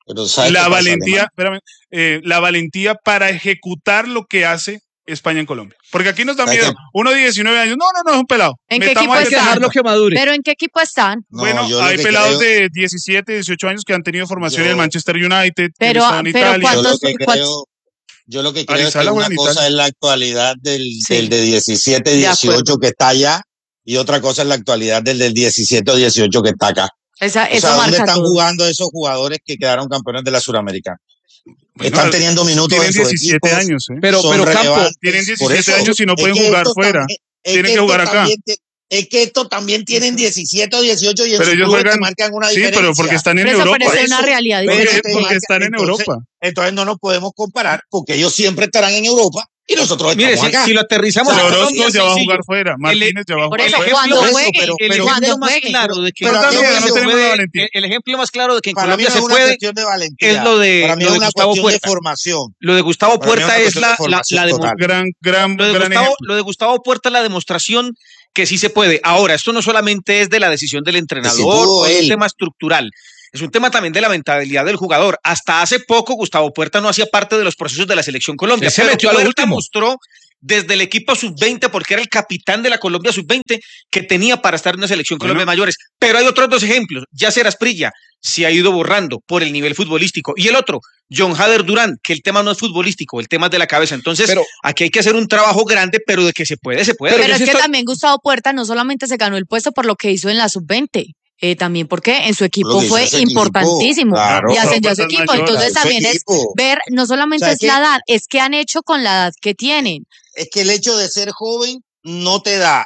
Pero ¿sabes la qué pasa, valentía, Alemán? espérame, la valentía para ejecutar lo que hace España en Colombia. Porque aquí nos da ¿Sabes miedo. qué? Uno de 19 años, no, es un pelado. ¿En qué Metamos equipo a ese están? dejarlo que madure. ¿Pero en qué equipo están? No, Bueno, yo lo hay que pelados creo- de 17, 18 años que han tenido formación Yo- en el Manchester United, que Pero- han estado en pero Italia. ¿cuántos- Yo lo que creo es Arizala que juega una en cosa Italia. es la actualidad del Sí. de 17, De 18 acuerdo. que está allá y otra cosa es la actualidad del 17 o 18 que está acá. Eso O sea, ¿dónde marca están todo. jugando esos jugadores que quedaron campeones de la Suramericana? Bueno, Están teniendo minutos tienen en sus 17 equipos, años, ¿eh? Pero son Campo, relevantes. tienen Por 17 eso, años y no es pueden que jugar estos fuera. también- es Tienen que estos jugar acá. también es que estos también tienen 17 o 18 y en Pero sus ellos clubes te juegan, marcan una sí, diferencia. pero porque están en Pero eso Europa. parece una realidad Porque, diferente. porque están en Europa. Entonces no nos podemos comparar porque ellos siempre estarán en Europa y nosotros Mire, estamos acá. si lo aterrizamos O sea, a Colombia, Orozco ya va a sencillo. jugar fuera, Martínez ya va a Por jugar eso, fuera. cuando Por eso, juegue, pero El cuando ejemplo más juegue. claro de que en pero también Colombia no se tenemos la puede, valentía. el ejemplo más claro de que en Para mí Colombia no se es una puede cuestión de valentía. es lo de, Para mí lo es de una Gustavo cuestión de Puerta. formación. Lo de Gustavo Para mí es una Puerta es cuestión de formación total. Gran lo de ejemplo. Gustavo Puerta es la demostración que sí se puede. Ahora, esto no solamente es de la decisión del entrenador pudo o es un él. tema estructural. Es un tema también de la mentalidad del jugador. Hasta hace poco Gustavo Puerta no hacía parte de los procesos de la selección Colombia. Él se Pero metió a lo Puerta último. mostró desde el equipo sub-20, porque era el capitán de la Colombia sub-20, que tenía para estar en una selección Colombia mayores. Pero hay otros dos ejemplos. Yacer Asprilla se ha ido borrando por el nivel futbolístico. Y el otro, John Hader Durán, que el tema no es futbolístico, el tema es de la cabeza. Entonces, aquí hay que hacer un trabajo grande, pero de que se puede, se puede. Pero es que también Gustavo Puerta no solamente se ganó el puesto por lo que hizo en la sub-20, también porque en su equipo que hizo fue ese equipo, importantísimo claro. y ascendió a su Puerta es equipo. mayor. Entonces Su también equipo. es ver, no solamente O sea, es que- la edad, es que han hecho con la edad que tienen. Es que el hecho de ser joven no te da